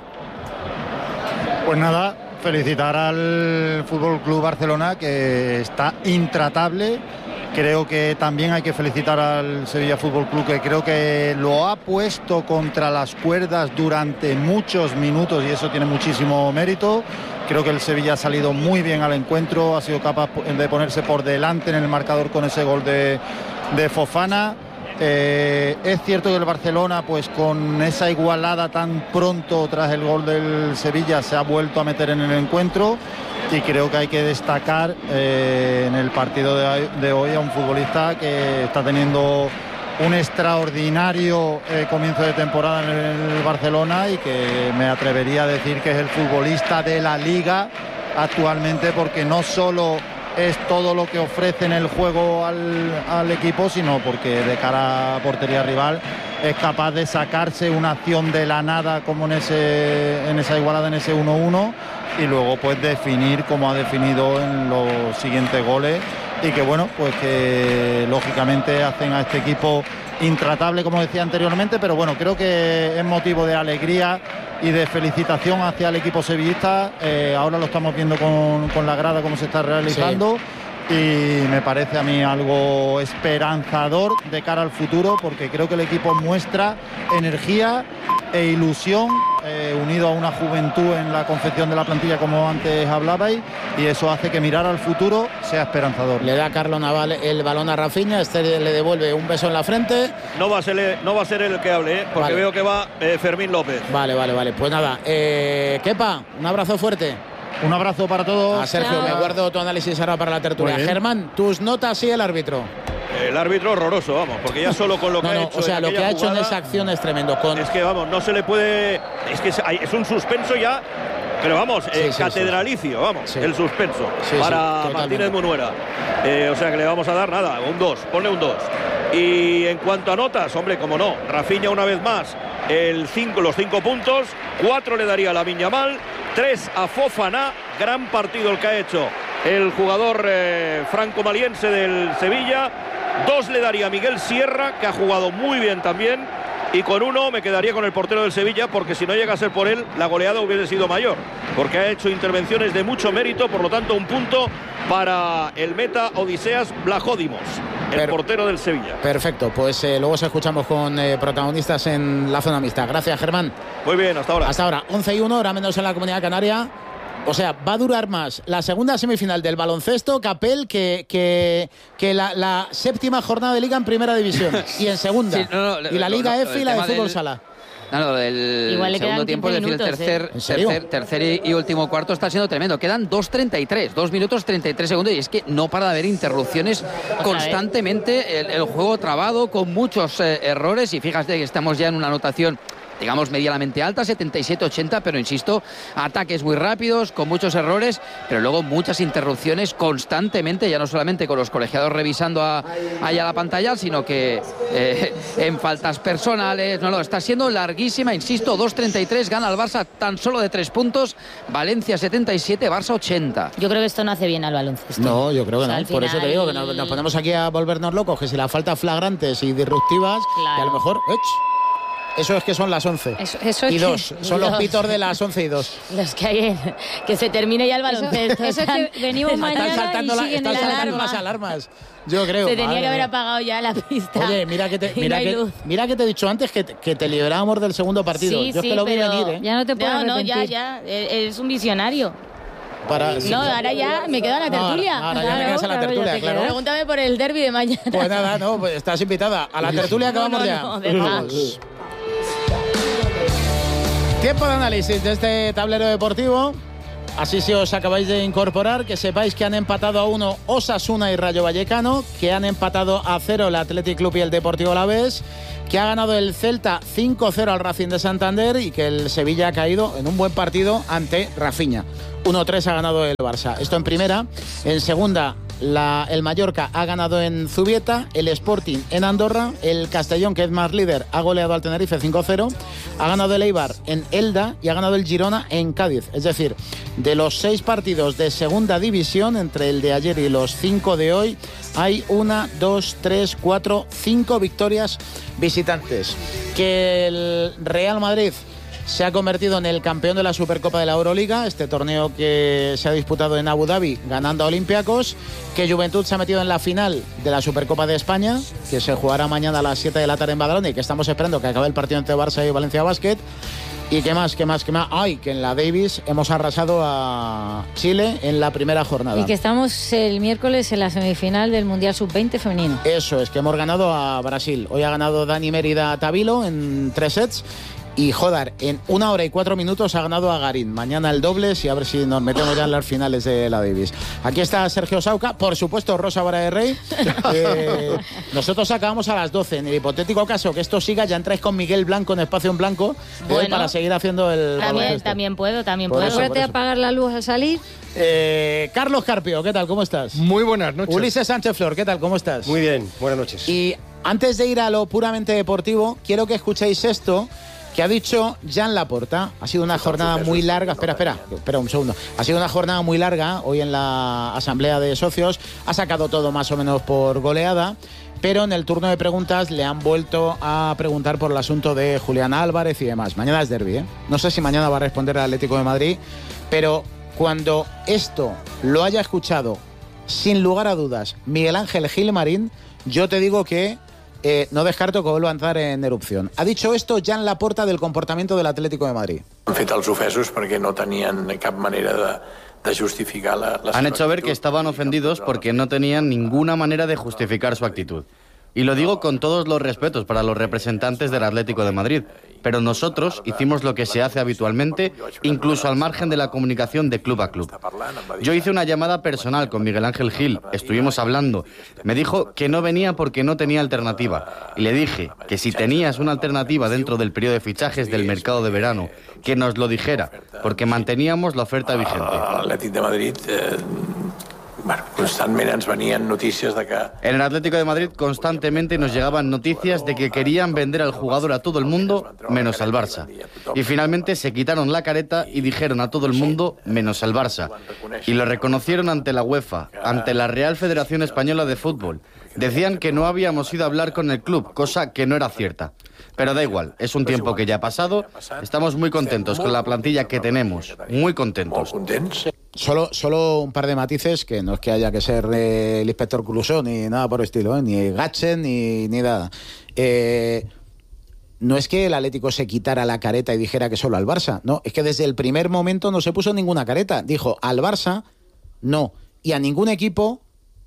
Pues nada, felicitar al Fútbol Club Barcelona, que está intratable. Creo que también hay que felicitar al Sevilla Fútbol Club, que creo que lo ha puesto contra las cuerdas durante muchos minutos y eso tiene muchísimo mérito. Creo que el Sevilla ha salido muy bien al encuentro, ha sido capaz de ponerse por delante en el marcador con ese gol de, de Fofana. Eh, es cierto que el Barcelona, pues con esa igualada tan pronto tras el gol del Sevilla, se ha vuelto a meter en el encuentro y creo que hay que destacar eh, en el partido de, de hoy a un futbolista que está teniendo un extraordinario eh, comienzo de temporada en el Barcelona y que me atrevería a decir que es el futbolista de la Liga actualmente, porque no solo es todo lo que ofrece en el juego al, al equipo, sino porque de cara a portería rival es capaz de sacarse una acción de la nada como en, ese, en esa igualada, en ese uno uno, y luego pues definir como ha definido en los siguientes goles, y que bueno, pues que lógicamente hacen a este equipo intratable, como decía anteriormente, pero bueno, creo que es motivo de alegría y de felicitación hacia el equipo sevillista. Eh, ahora lo estamos viendo con, con la grada cómo se está realizando. Sí. Y me parece a mí algo esperanzador de cara al futuro, porque creo que el equipo muestra energía e ilusión, eh, unido a una juventud en la confección de la plantilla, como antes hablabais, y eso hace que mirar al futuro sea esperanzador. Le da Carlos Naval el balón a Rafinha, este le devuelve un beso en la frente. No va a ser, no va a ser el que hable, ¿eh? Porque vale. veo que va eh, Fermín López. Vale, vale, vale. Pues nada, eh, Kepa, un abrazo fuerte. Un abrazo para todos. A Sergio, Chao. me guardo tu análisis ahora para la tertulia. Germán, tus notas y el árbitro. El árbitro horroroso, vamos, porque ya solo con lo que no, ha no, hecho. o sea, en lo que aquella ha hecho jugada, en esa acción es tremendo. Con... Es que, vamos, no se le puede. Es que es, hay- es un suspenso ya. Pero vamos, Sí, eh, sí, catedralicio, vamos, Sí. el suspenso Sí, para sí, Martínez totalmente. Munuera. Eh, o sea que le vamos a dar nada, un dos, ponle un dos. Y en cuanto a notas, hombre, como no, Rafinha una vez más, el cinco, los cinco puntos, cuatro le daría a Lamine Yamal, tres a Fofana, gran partido el que ha hecho el jugador eh, franco-maliense del Sevilla, dos le daría a Miguel Sierra, que ha jugado muy bien también. Y con uno me quedaría con el portero del Sevilla, porque si no llega a ser por él, la goleada hubiese sido mayor, porque ha hecho intervenciones de mucho mérito. Por lo tanto, un punto para el meta Odiseas Blajódimos, el Per- portero del Sevilla. Perfecto, pues eh, luego se escuchamos con eh, protagonistas en la zona mixta. Gracias, Germán. Muy bien, hasta ahora. Hasta ahora, once y uno, hora menos en la Comunidad Canaria. O sea, va a durar más la segunda semifinal del baloncesto, Capel, que, que, que la, la séptima jornada de Liga en Primera División y en Segunda. Sí, no, no, y la lo- Liga lo- F y el la de tema Fútbol del- Sala. No, no, el Igual le segundo quedan tiempo, es quince decir, el minutos, tercer, ¿eh? ¿En serio? tercer, tercer y, y último cuarto está siendo tremendo. Quedan dos treinta y tres, dos minutos treinta y tres segundos, y es que no para de haber interrupciones constantemente, el, el juego trabado con muchos eh, errores, y fíjate que estamos ya en una anotación, digamos, medianamente alta, setenta y siete ochenta, pero insisto, ataques muy rápidos, con muchos errores, pero luego muchas interrupciones constantemente, ya no solamente con los colegiados revisando a, allá la pantalla, sino que eh, en faltas personales. No, no, está siendo larguísima, insisto, dos treinta y tres, gana el Barça tan solo de tres puntos, Valencia setenta y siete, Barça ochenta. Yo creo que esto no hace bien al baloncesto. No, yo creo que O sea, no. al Por eso te final- digo que nos, nos ponemos aquí a volvernos locos, que si las faltas flagrantes y disruptivas, Claro. y a lo mejor, ech, eso es que son las once. Eso, eso Y es dos, que- son y los dos. pitos de las once y dos. Los que hay en- que se termine ya el Eso, baloncesto. eso es que venimos Están mañana Están saltando, y la- siguen están la saltando alarma. las alarmas. Yo creo. Se tenía madre que haber mía. apagado ya la pista. Oye, mira que te, Y mira no hay que, luz. mira que te he dicho antes que, te- que te librábamos del segundo partido. Sí, Yo es sí, que lo vi pero venir, ¿eh? Ya no te puedes No, no, ya, arrepentir. ya. Eres un visionario. Para, no, ahora ya me quedo en la tertulia. No, ahora ya me quedas en la claro, tertulia, te claro. Pregúntame por el derbi de mañana. Pues nada, no, pues estás invitada a la tertulia que no, vamos no, ya. no, deja. Vamos. Tiempo de análisis de este tablero deportivo. Así si os acabáis de incorporar, que sepáis que han empatado a uno Osasuna y Rayo Vallecano, que han empatado a cero el Athletic Club y el Deportivo Alavés, que ha ganado el Celta cinco cero al Racing de Santander y que el Sevilla ha caído en un buen partido ante Rafinha. uno tres ha ganado el Barça. Esto en primera. En segunda, la, el Mallorca ha ganado en Zubieta, el Sporting en Andorra, el Castellón, que es más líder, ha goleado al Tenerife cinco cero, ha ganado el Eibar en Elda y ha ganado el Girona en Cádiz. Es decir, de los seis partidos de segunda división, entre el de ayer y los cinco de hoy, hay una, dos, tres, cuatro, cinco victorias visitantes. Que el Real Madrid se ha convertido en el campeón de la Supercopa de la Euroliga, este torneo que se ha disputado en Abu Dhabi ganando a Olympiacos, que Juventud se ha metido en la final de la Supercopa de España, que se jugará mañana a las siete de la tarde en Badalona y que estamos esperando que acabe el partido entre Barça y Valencia Basket. Y qué más, qué más, qué más. Ay, que en la Davis hemos arrasado a Chile en la primera jornada. Y que estamos el miércoles en la semifinal del Mundial sub veinte femenino. Eso es, que hemos ganado a Brasil. Hoy ha ganado Dani Mérida a Tabilo en tres sets. Y Jodar, en una hora y cuatro minutos ha ganado a Garín. Mañana el dobles y a ver si nos metemos ya en las finales de la Davis. Aquí está Sergio Sauca, por supuesto Rosa Vara de Rey. Eh, nosotros acabamos a las doce. En el hipotético caso que esto siga, ya entráis con Miguel Blanco en espacio en blanco bueno, eh, para seguir haciendo el También, también puedo, también por puedo. eso, Acuérdate de apagar la luz al salir. Eh, Carlos Carpio, ¿qué tal? ¿Cómo estás? Muy buenas noches. Ulises Sánchez Flor, ¿qué tal? ¿Cómo estás? Muy bien, buenas noches. Y antes de ir a lo puramente deportivo, quiero que escuchéis esto que ha dicho Jan Laporta. Ha sido una jornada muy larga. Espera, espera, espera un segundo. Ha sido una jornada muy larga hoy en la asamblea de socios. Ha sacado todo más o menos por goleada, pero en el turno de preguntas le han vuelto a preguntar por el asunto de Julián Álvarez y demás. Mañana es derbi, ¿eh? No sé si mañana va a responder el Atlético de Madrid, pero cuando esto lo haya escuchado, sin lugar a dudas, Miguel Ángel Gilmarín, yo te digo que Eh, no descarto que vuelva a entrar en erupción. Ha dicho esto Jan Laporta del comportamiento del Atlético de Madrid. Han fet els ofesos perquè no tenien cap manera de, de justificar la, la Han hecho ver que estaban ofendidos porque no tenían ninguna manera de justificar su actitud. Y lo digo con todos los respetos para los representantes del Atlético de Madrid, pero nosotros hicimos lo que se hace habitualmente, incluso al margen de la comunicación de club a club. Yo hice una llamada personal con Miguel Ángel Gil, estuvimos hablando. Me dijo que no venía porque no tenía alternativa. Y le dije que si tenías una alternativa dentro del periodo de fichajes del mercado de verano, que nos lo dijera, porque manteníamos la oferta vigente. L'Atlètic de Madrid... Eh... Bueno, constantment ens venien notícies de que... En el Atlético de Madrid constantemente nos llegaban noticias de que querían vender al jugador a todo el mundo, menos al Barça. Y finalmente se quitaron la careta y dijeron a todo el mundo, menos al Barça. Y lo reconocieron ante la UEFA, ante la Real Federación Española de Fútbol. Decían que no habíamos ido a hablar con el club, cosa que no era cierta. Pero da igual, es un tiempo que ya ha pasado. Estamos muy contentos con la plantilla que tenemos, muy contentos. Solo, solo un par de matices, que no es que haya que ser eh, el inspector Clouseau ni nada por el estilo, ¿eh? Ni Gatchen ni, ni nada. Eh, no es que el Atlético se quitara la careta y dijera que solo al Barça, no, es que desde el primer momento no se puso ninguna careta. Dijo al Barça no, y a ningún equipo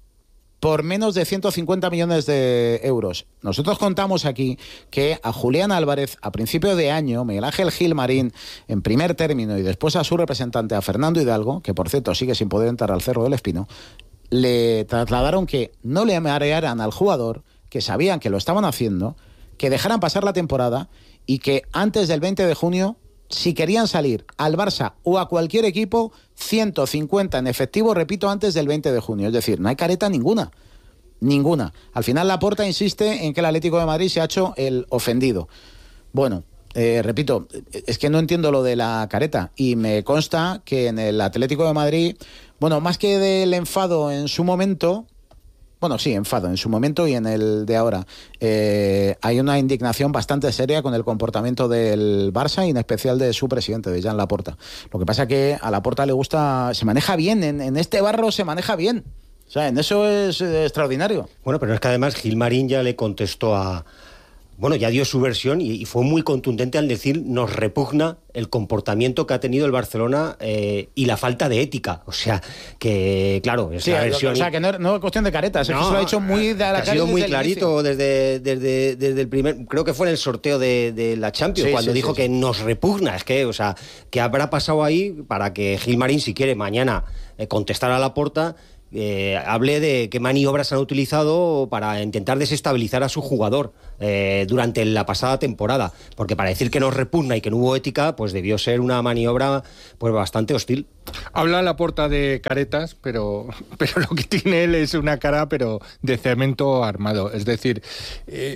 por menos de ciento cincuenta millones de euros. Nosotros contamos aquí que a Julián Álvarez, a principio de año, Miguel Ángel Gilmarín, en primer término, y después a su representante, a Fernando Hidalgo, que por cierto sigue sin poder entrar al Cerro del Espino, le trasladaron que no le marearan al jugador, que sabían que lo estaban haciendo, que dejaran pasar la temporada y que antes del veinte de junio, si querían salir al Barça o a cualquier equipo, ciento cincuenta en efectivo, repito, antes del veinte de junio. Es decir, no hay careta ninguna. Ninguna. Al final Laporta insiste en que el Atlético de Madrid se ha hecho el ofendido. Bueno, eh, repito, es que no entiendo lo de la careta. Y me consta que en el Atlético de Madrid, bueno, más que del enfado en su momento... Bueno, sí, enfado en su momento y en el de ahora. Eh, hay una indignación bastante seria con el comportamiento del Barça y en especial de su presidente, de Jan Laporta. Lo que pasa es que a Laporta le gusta, se maneja bien, en, en este barro se maneja bien. O sea, en eso es eh, extraordinario. Bueno, pero es que además Gilmarín ya le contestó a, bueno, ya dio su versión y, y fue muy contundente al decir nos repugna el comportamiento que ha tenido el Barcelona eh, y la falta de ética. O sea, que claro, es sí, la versión... O sea, que no, no es cuestión de caretas, no, es que se lo ha hecho muy de a la ha cara. Ha sido muy desde clarito desde, desde, desde el primer... Creo que fue en el sorteo de, de la Champions, sí, cuando sí, dijo sí, que sí. nos repugna. Es que, o sea, ¿qué habrá pasado ahí para que Gilmarín, si quiere, mañana eh, contestar a Laporta... Eh, hable de qué maniobras han utilizado para intentar desestabilizar a su jugador eh, durante la pasada temporada, porque para decir que nos repugna y que no hubo ética, pues debió ser una maniobra pues bastante hostil. Habla Laporta de caretas, pero, pero lo que tiene él es una cara pero de cemento armado, es decir... Eh,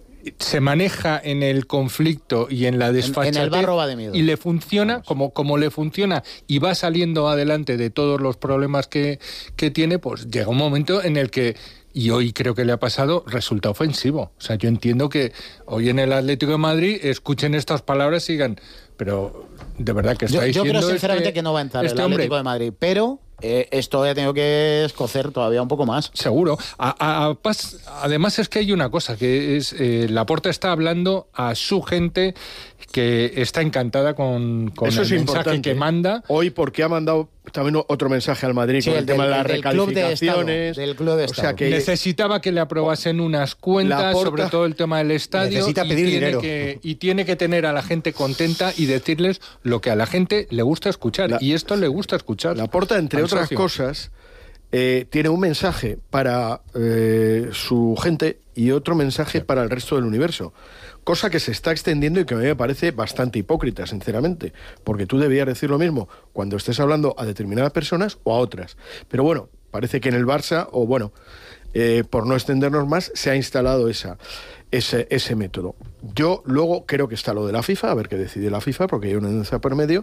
se maneja en el conflicto y en la desfachatez, en el barro va de miedo. Y le funciona como, como le funciona y va saliendo adelante de todos los problemas que, que tiene, pues llega un momento en el que, y hoy creo que le ha pasado, resulta ofensivo. O sea, yo entiendo que hoy en el Atlético de Madrid escuchen estas palabras y digan, pero de verdad que está yo, diciendo yo creo sinceramente este, que no va a entrar este el Atlético hombre. de Madrid, pero... Eh, esto ha tenido que escocer todavía un poco más. Seguro. A, a, a, además es que hay una cosa, que es eh, Laporta está hablando a su gente que está encantada con, con Eso el es mensaje importante. que manda. Hoy porque ha mandado también otro mensaje al Madrid sí, con el, el tema del, de las del recalificaciones. Club de Estado, del Club de Estado. O sea que necesitaba que le aprobasen unas cuentas, Laporta, sobre todo el tema del estadio. Necesita pedir y tiene dinero. Que, y tiene que tener a la gente contenta y decirles lo que a la gente le gusta escuchar. La, y esto le gusta escuchar. Laporta, entre otras socio. cosas, eh, tiene un mensaje para eh, su gente y otro mensaje sí. para el resto del universo. Cosa que se está extendiendo y que a mí me parece bastante hipócrita, sinceramente, porque tú debías decir lo mismo cuando estés hablando a determinadas personas o a otras. Pero bueno, parece que en el Barça, o bueno, eh, por no extendernos más, se ha instalado esa, ese, ese método. Yo luego creo que está lo de la FIFA, a ver qué decide la FIFA, porque hay una denuncia por medio,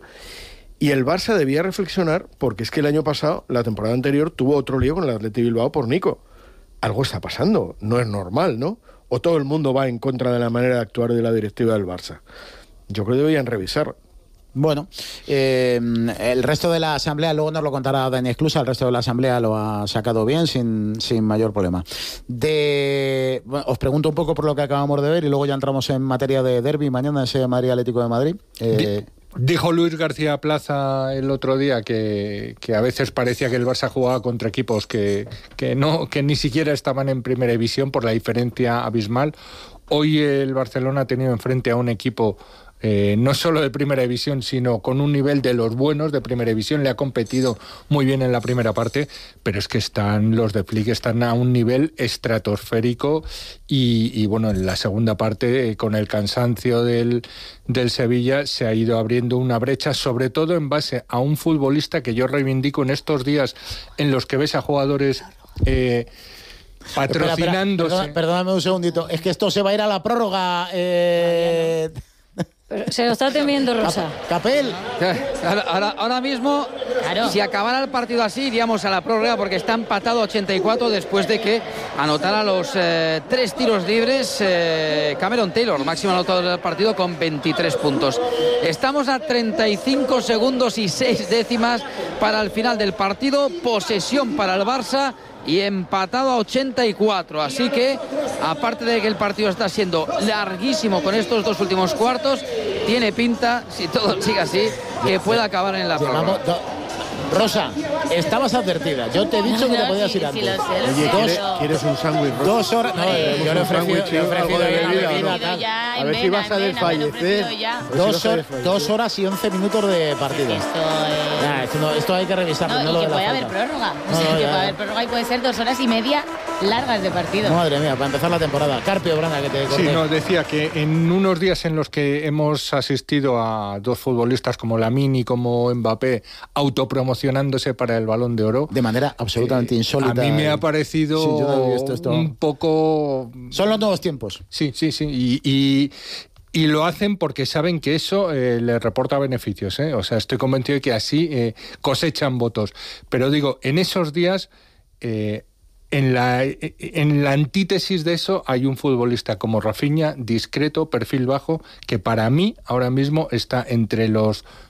y el Barça debía reflexionar, porque es que el año pasado, la temporada anterior, tuvo otro lío con el Athletic Bilbao por Nico. Algo está pasando, no es normal, ¿no? ¿O todo el mundo va en contra de la manera de actuar de la directiva del Barça? Yo creo que deberían revisar. Bueno, eh, el resto de la asamblea, luego nos lo contará Dani Esclusa, el resto de la asamblea lo ha sacado bien, sin, sin mayor problema. De, bueno, os pregunto un poco por lo que acabamos de ver y luego ya entramos en materia de derbi mañana, ese Madrid Atlético de Madrid. Eh, Dijo Luis García Plaza el otro día que, que a veces parecía que el Barça jugaba contra equipos que, que, no, que ni siquiera estaban en primera división por la diferencia abismal. Hoy el Barcelona ha tenido enfrente a un equipo eh, no solo de primera división, sino con un nivel de los buenos de primera división. Le ha competido muy bien en la primera parte, pero es que están los de Flick están a un nivel estratosférico y, y bueno, en la segunda parte, eh, con el cansancio del, del Sevilla, se ha ido abriendo una brecha, sobre todo en base a un futbolista que yo reivindico en estos días en los que ves a jugadores... Eh, patrocinándose. Espera, espera, perdóname un segundito. Es que esto se va a ir a la prórroga. Eh... Se lo está temiendo Rosa. Capel. Ahora, ahora, ahora mismo, claro. Si acabara el partido así, iríamos a la prórroga porque está empatado ochenta y cuatro después de que anotara los eh, tres tiros libres eh, Cameron Taylor, máximo anotador del partido con veintitrés puntos. Estamos a treinta y cinco segundos y seis décimas para el final del partido. Posesión para el Barça y empatado a ochenta y cuatro, así que aparte de que el partido está siendo larguísimo con estos dos últimos cuartos, tiene pinta, si todo sigue así, que pueda acabar en la prórroga. Rosa, estabas advertida. Yo te he dicho no, que te podías ir antes. Sí, lo sé, lo Oye, sé, ¿quieres, pero... ¿quieres un sándwich, Rosa? Dos horas. No, eh, yo le he ofrecido, le he ofrecido de la bebida, bebida, ¿no? tal. A ver si vas a desfallecer. Dos, hor dos horas y once minutos de partido. Esto, eh... nah, esto, no, esto hay que revisarlo. No, no y lo que de puede la haber falta. prórroga. No, O sea, no, que ya, puede ya. haber prórroga y puede ser dos horas y media largas de partido. Madre mía, para empezar la temporada. Carpio, Branda, que te corté. Sí, no, decía que en unos días en los que hemos asistido a dos futbolistas como Lamine y como Mbappé autopromocionándose para el Balón de Oro, de manera absolutamente eh, insólita. A mí me ha parecido sí, yo no he visto esto. un poco... Son los nuevos tiempos. Sí, sí, sí. Y... y Y lo hacen porque saben que eso eh, les reporta beneficios, ¿eh? O sea, estoy convencido de que así eh, cosechan votos. Pero digo, en esos días, eh, en, la, en la antítesis de eso, hay un futbolista como Rafinha, discreto, perfil bajo, que para mí ahora mismo está entre los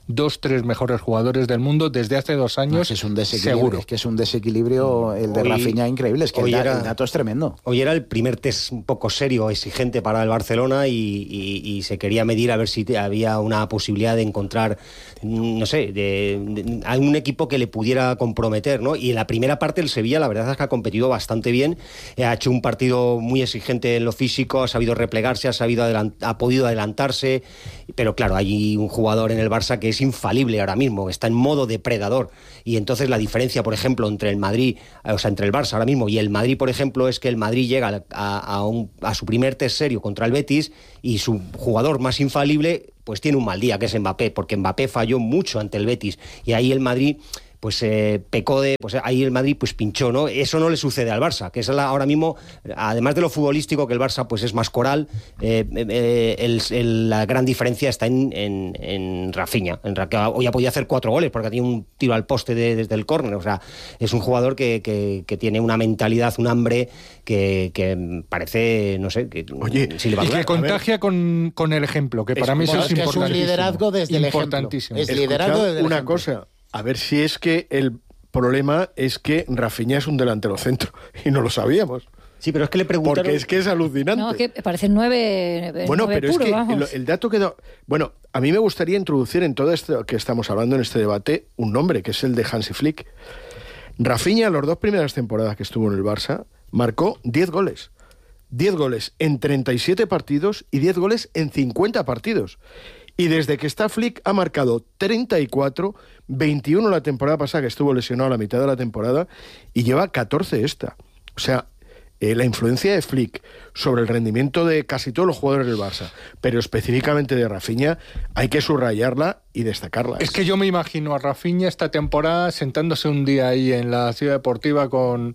dos, tres mejores jugadores del mundo desde hace dos años. No, es, que es un desequilibrio, seguro. Es que es un desequilibrio el de hoy, Rafinha increíble. Es que el, era, el dato es tremendo. Hoy era el primer test un poco serio, exigente para el Barcelona y, y, y se quería medir a ver si había una posibilidad de encontrar, no sé, de, de algún equipo que le pudiera comprometer, ¿no? Y en la primera parte el Sevilla la verdad es que ha competido bastante bien, ha hecho un partido muy exigente en lo físico, ha sabido replegarse, ha sabido adelant- ha podido adelantarse, pero claro, hay un jugador en el Barça que es infalible ahora mismo, está en modo depredador, y entonces la diferencia, por ejemplo, entre el Madrid, o sea, entre el Barça ahora mismo y el Madrid, por ejemplo, es que el Madrid llega a, a, un, a su primer test serio contra el Betis y su jugador más infalible pues tiene un mal día, que es Mbappé, porque Mbappé falló mucho ante el Betis, y ahí el Madrid pues eh, pecó de, pues ahí el Madrid pues pinchó, ¿no? Eso no le sucede al Barça, que es la, ahora mismo, además de lo futbolístico, que el Barça pues es más coral, eh, eh, el, el, la gran diferencia está en, en, en Rafinha, en, que hoy ha podido hacer cuatro goles, porque tiene un tiro al poste de, desde el córner, o sea, es un jugador que, que, que tiene una mentalidad, un hambre que, que parece, no sé, que, Oye, si le va a y que contagia con, con el ejemplo, que para es, mí eso es, es importantísimo. Es un liderazgo desde el ejemplo. Es liderazgo desde el una ejemplo. Cosa. A ver si es que el problema es que Rafinha es un delantero centro y no lo sabíamos. Sí, pero es que le preguntaron... Porque es que es alucinante. No, que parecen nueve, bueno, nueve pero puro, es que vamos. el, el dato que da... Bueno, a mí me gustaría introducir en todo esto que estamos hablando en este debate un nombre, que es el de Hansi Flick. Rafinha, las dos primeras temporadas que estuvo en el Barça, marcó diez goles. diez goles en treinta y siete partidos y diez goles en cincuenta partidos. Y desde que está Flick ha marcado treinta y cuatro, veintiuno la temporada pasada, que estuvo lesionado a la mitad de la temporada, y lleva catorce esta. O sea, eh, la influencia de Flick sobre el rendimiento de casi todos los jugadores del Barça, pero específicamente de Rafinha, hay que subrayarla y destacarla. Es que yo me imagino a Rafinha esta temporada sentándose un día ahí en la Ciudad Deportiva con,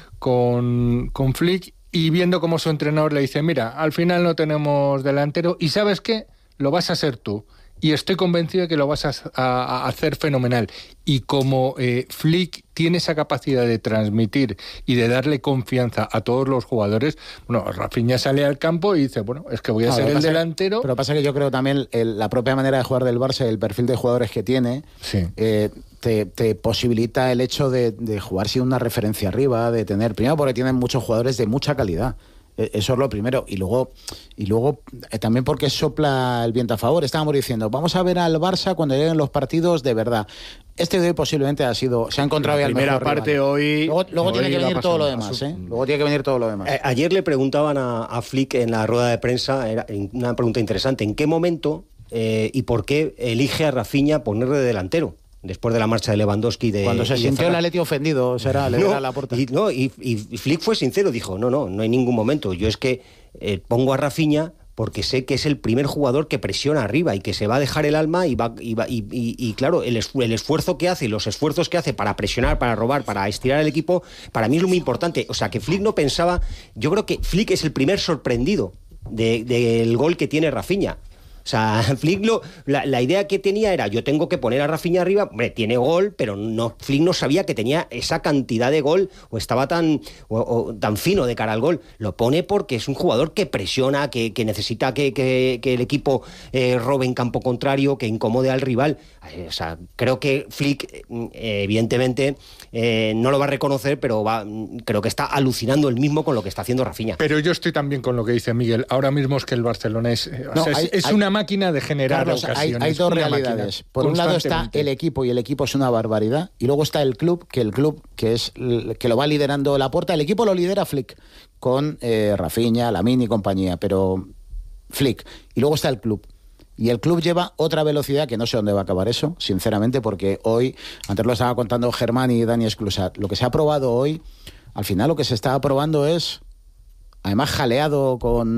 con, con Flick y viendo cómo su entrenador le dice, mira, al final no tenemos delantero y ¿sabes qué? Lo vas a hacer tú. Y estoy convencido de que lo vas a, a, a hacer fenomenal. Y como eh, Flick tiene esa capacidad de transmitir y de darle confianza a todos los jugadores, bueno, Rafinha sale al campo y dice, bueno, es que voy a no, ser el pasa, delantero. Pero pasa que yo creo también el, la propia manera de jugar del Barça y el perfil de jugadores que tiene, sí. eh, te, te posibilita el hecho de, de jugar sin una referencia arriba, de tener, primero porque tienen muchos jugadores de mucha calidad. Eso es lo primero. Y luego, y luego eh, también porque sopla el viento a favor. Estábamos diciendo, vamos a ver al Barça cuando lleguen los partidos de verdad. Este de hoy posiblemente ha sido, se ha encontrado la ya el primera mejor parte rival. hoy. Luego, luego hoy tiene que venir todo lo demás, ¿eh? Luego tiene que venir todo lo demás. Eh, ayer le preguntaban a, a Flick en la rueda de prensa, era una pregunta interesante, ¿en qué momento eh, y por qué elige a Rafinha ponerle de delantero? Después de la marcha de Lewandowski de cuando se sintió el Atleti ofendido, será le no, a la puerta. Y, no, y, y Flick fue sincero, dijo, no, no, no hay ningún momento. Yo es que eh, pongo a Rafinha porque sé que es el primer jugador que presiona arriba y que se va a dejar el alma y va y, va, y, y, y claro, el, esfu- el esfuerzo que hace y los esfuerzos que hace para presionar, para robar, para estirar el equipo, para mí es muy importante. O sea, que Flick no pensaba, yo creo que Flick es el primer sorprendido del de, de gol que tiene Rafinha. O sea, Flick lo, la, la idea que tenía era, yo tengo que poner a Rafinha arriba, hombre, tiene gol, pero no, Flick no sabía que tenía esa cantidad de gol, o estaba tan, o, o, tan fino de cara al gol. Lo pone porque es un jugador que presiona, que, que necesita que, que, que el equipo eh, robe en campo contrario, que incomode al rival. O sea, creo que Flick, eh, evidentemente, eh, no lo va a reconocer, pero va, creo que está alucinando él mismo con lo que está haciendo Rafinha. Pero yo estoy también con lo que dice Miguel. Ahora mismo es que el Barcelona es, o no, sea, hay, es, es hay, una máquina de generar Carlos, ocasiones. Hay, hay dos realidades. Por un lado está el equipo, y el equipo es una barbaridad. Y luego está el club, que el club que es que lo va liderando Laporta. El equipo lo lidera Flick, con eh, Rafinha, Lamine y compañía, pero Flick. Y luego está el club. Y el club lleva otra velocidad que no sé dónde va a acabar eso, sinceramente, porque hoy, antes lo estaba contando Germán y Dani Esclusat, lo que se ha probado hoy, al final lo que se está probando es, además jaleado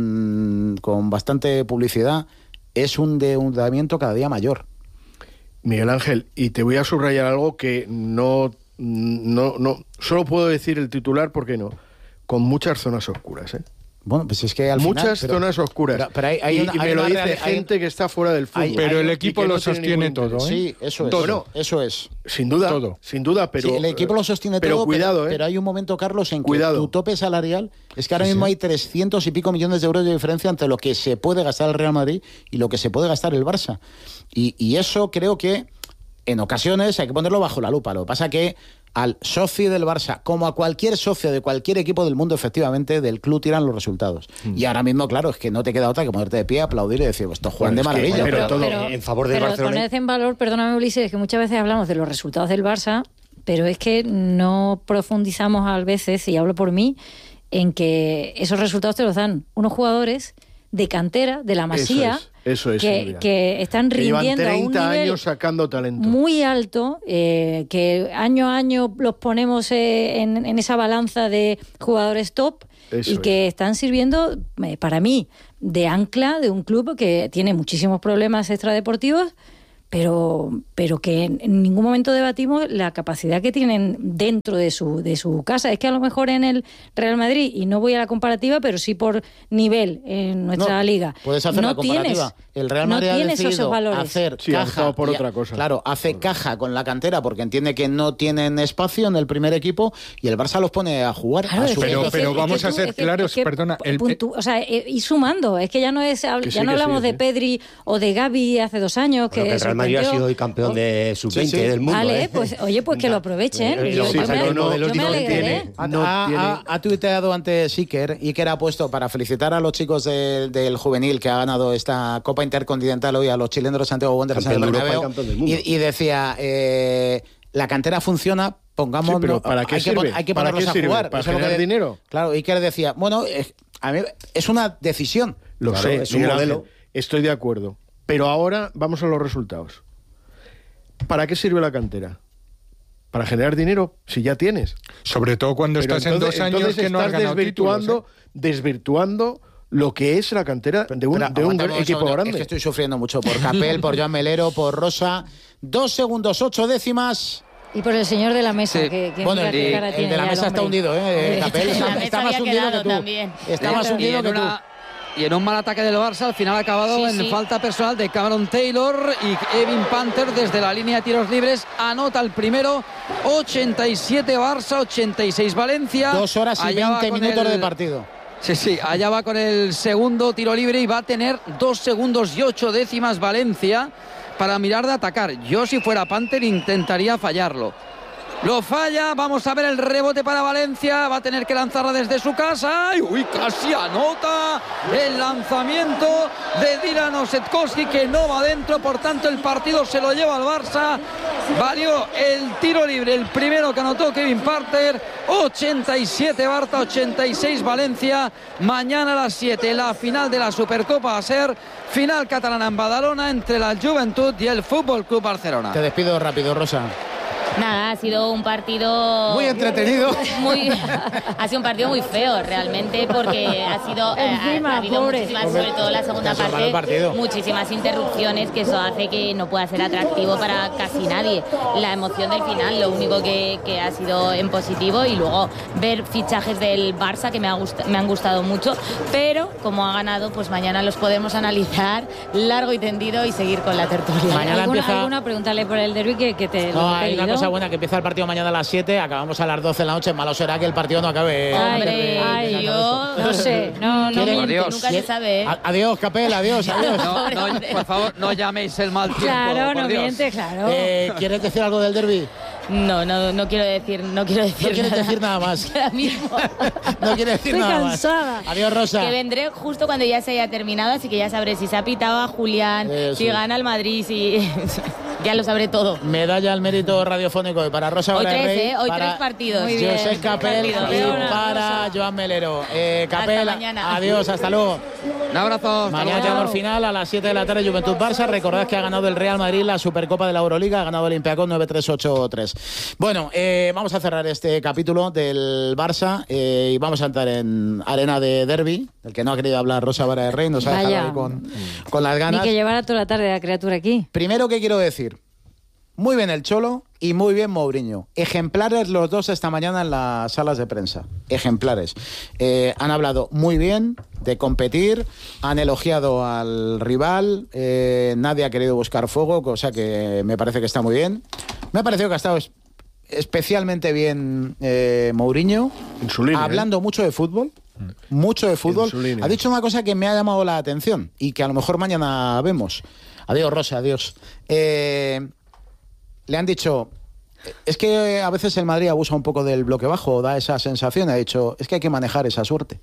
con, con bastante publicidad, es un endeudamiento cada día mayor. Miguel Ángel, y te voy a subrayar algo que no, no, no, solo puedo decir el titular porque no, con muchas zonas oscuras, ¿eh? Bueno, pues es que al Muchas final, pero, zonas oscuras. Pero, pero hay, hay y, una, y me hay lo una dice real, gente hay, que está fuera del fútbol. hay, pero hay, el equipo no lo sostiene todo, ¿eh? Sí, eso es. Todo. Bueno, eso es. Sin duda, todo. sin duda, pero... Sí, el equipo lo sostiene pero todo, cuidado, pero, ¿eh? pero hay un momento, Carlos, en que Cuidado. tu tope salarial es que ahora Sí, mismo sí. hay trescientos y pico millones de euros de diferencia entre lo que se puede gastar el Real Madrid y lo que se puede gastar el Barça. Y, y eso creo que en ocasiones hay que ponerlo bajo la lupa. Lo que pasa que al socio del Barça, como a cualquier socio de cualquier equipo del mundo, efectivamente, del club tiran los resultados. Mm. Y ahora mismo, claro, es que no te queda otra que ponerte de pie, aplaudir y decir, pues estos juegan bueno, de maravilla. Que, pero, pero, todo pero, en favor del pero Barcelona. Poned en valor, perdóname, Ulises, que muchas veces hablamos de los resultados del Barça, pero es que no profundizamos a veces, y hablo por mí, en que esos resultados te los dan unos jugadores de cantera, de la Masía, eso es, eso es, que, que están rindiendo a un nivel años sacando talento muy alto, eh, que año a año los ponemos eh, en, en esa balanza de jugadores top eso y que es. están sirviendo, eh, para mí, de ancla de un club que tiene muchísimos problemas extradeportivos, pero, pero que en ningún momento debatimos la capacidad que tienen dentro de su, de su casa. Es que a lo mejor en el Real Madrid, y no voy a la comparativa, pero sí por nivel en nuestra no, liga, puedes hacer no la comparativa. Tienes, el Real Madrid no ha tienes decidido esos valores. hacer sí, caja por y, otra cosa. Claro, hace caja con la cantera porque entiende que no tienen espacio en el primer equipo y el Barça los pone a jugar. Claro, a su pero, es que, pero es vamos que a tú, ser es que, claros, es que, perdona. El, puntu, o sea, y sumando, es que ya no es ya sí, no hablamos sí, de sí. Pedri o de Gavi hace dos años. Bueno, que, que el Real Madrid ha sido hoy campeón de sub veinte sí, sí. del mundo. Vale, ¿eh? pues oye, pues que lo aprovechen. Eh, yo, sí, yo, me, no, yo me alegraré. No ha, tiene... ha, ha tuiteado antes Iker, Iker ha puesto para felicitar a los chicos de, del juvenil que ha ganado esta Copa Intercontinental hoy, a los chilenos de Santiago Wanderers en el Bernabéu, y, y decía, eh, la cantera funciona, pongamos... Sí, pero no, ¿para qué hay, sirve? que, hay que ¿Para ponerlos qué a sirve? jugar. ¿Para Eso es lo generar que, dinero? Claro, Iker decía, bueno, es, a mí, es una decisión. Lo claro, sé, es un modelo. Estoy de acuerdo. Pero ahora vamos a los resultados. ¿Para qué sirve la cantera? ¿Para generar dinero? Si ya tienes. Sobre todo cuando Pero estás entonces, en dos años que no has ganado desvirtuando, títulos, ¿eh? desvirtuando lo que es la cantera de un, Espera, de un aguántame un equipo segundo, grande. Es que estoy sufriendo mucho por Capel, por Joan Melero, por Rosa. Dos segundos, ocho décimas. Y por el señor de la mesa, Sí. que, que bueno, mira el, qué cara el tiene de la ya mesa el está hombre. hundido, ¿eh? Capel está, está más hundido que tú. También. Está Sí, más y hundido en que una- tú. Y en un mal ataque del Barça, al final ha acabado Sí, en sí. falta personal de Cameron Taylor, y Evin Panther desde la línea de tiros libres anota el primero. ochenta y siete Barça, ochenta y seis Valencia. Dos horas y Allá va veinte con minutos el- de partido. Sí, sí, allá va con el segundo tiro libre y va a tener dos segundos y ocho décimas Valencia para mirar de atacar. Yo, si fuera Panther, intentaría fallarlo. Lo falla, vamos a ver el rebote para Valencia, va a tener que lanzarla desde su casa. ¡Ay, uy, casi anota el lanzamiento de Dylan Osetkowski, que no va adentro, por tanto el partido se lo lleva al Barça. Valió el tiro libre, el primero que anotó Kevin Panther. ochenta y siete Barça, ochenta y seis Valencia. Mañana a las siete la final de la Supercopa va a ser final catalana en Badalona entre la Juventud y el Fútbol Club Barcelona. Te despido rápido, Rosa. Nada, ha sido un partido muy entretenido. Muy, ha sido un partido muy feo realmente, porque ha sido eh, Encima, ha habido pobre. muchísimas, sobre todo la segunda Se ha parado el parte, partido. muchísimas interrupciones, que eso hace que no pueda ser atractivo para casi nadie. La emoción del final, lo único que, que ha sido en positivo, y luego ver fichajes del Barça que me, ha gust- me han gustado mucho, pero como ha ganado, pues mañana los podemos analizar largo y tendido y seguir con la tertulia. Mañana ¿Alguna, empieza- alguna? Pregúntale por el derbi que, que te lo No, he hay una pedido. cosa buena, que empieza el partido mañana a las siete, acabamos a las doce de la noche. Malo será que el partido no acabe. Hombre, Ay, ay, yo No sé, no, no ¿Quiere- miente. Adiós. nunca se sabe, ¿eh? A- Adiós, Capel, adiós, adiós. No, no, por favor, no llaméis el mal tiempo. Claro, por no Dios. miente, claro. Eh, ¿Quieres decir algo del derbi? No, no, no quiero decir, no quiero decir No quieres nada. decir nada más. Ahora mismo. No quieres decir Estoy nada cansada. más. Adiós, Rosa. Que vendré justo cuando ya se haya terminado, así que ya sabré si se ha pitado a Julián, Eso si es. gana el Madrid, si ya lo sabré todo. Medalla al mérito radiofónico para Rosa Hoy Vara tres, Rey, ¿eh? Hoy para tres partidos. Muy bien. José Capel y Partidos. para Joan Melero. Eh, Capel, Hasta mañana. adiós, hasta luego. Un abrazo. hasta Mañana luego. tenemos final a las siete de la tarde, Juventud Barça. Recordad que ha ganado el Real Madrid la Supercopa de la Euroliga, ha ganado el Olympiacos nueve tres ocho tres. Bueno, eh, vamos a cerrar este capítulo del Barça eh, y vamos a entrar en arena de derbi, del que no ha querido hablar Rosa Vara de Rey, nos ha dejado Vaya. ahí con, con las Ni ganas. que llevara toda la tarde la criatura aquí. Primero que quiero decir, muy bien el Cholo y muy bien Mourinho. Ejemplares los dos esta mañana en las salas de prensa. Ejemplares. Eh, han hablado muy bien de competir, han elogiado al rival, eh, nadie ha querido buscar fuego, cosa que me parece que está muy bien. Me ha parecido que ha estado especialmente bien eh, Mourinho, en su línea, hablando ¿eh? mucho de fútbol. Mucho de fútbol. Ha dicho una cosa que me ha llamado la atención y que a lo mejor mañana vemos. Adiós, Rosa, adiós. Eh, le han dicho, es que a veces el Madrid abusa un poco del bloque bajo, da esa sensación. Ha dicho, es que hay que manejar esa suerte.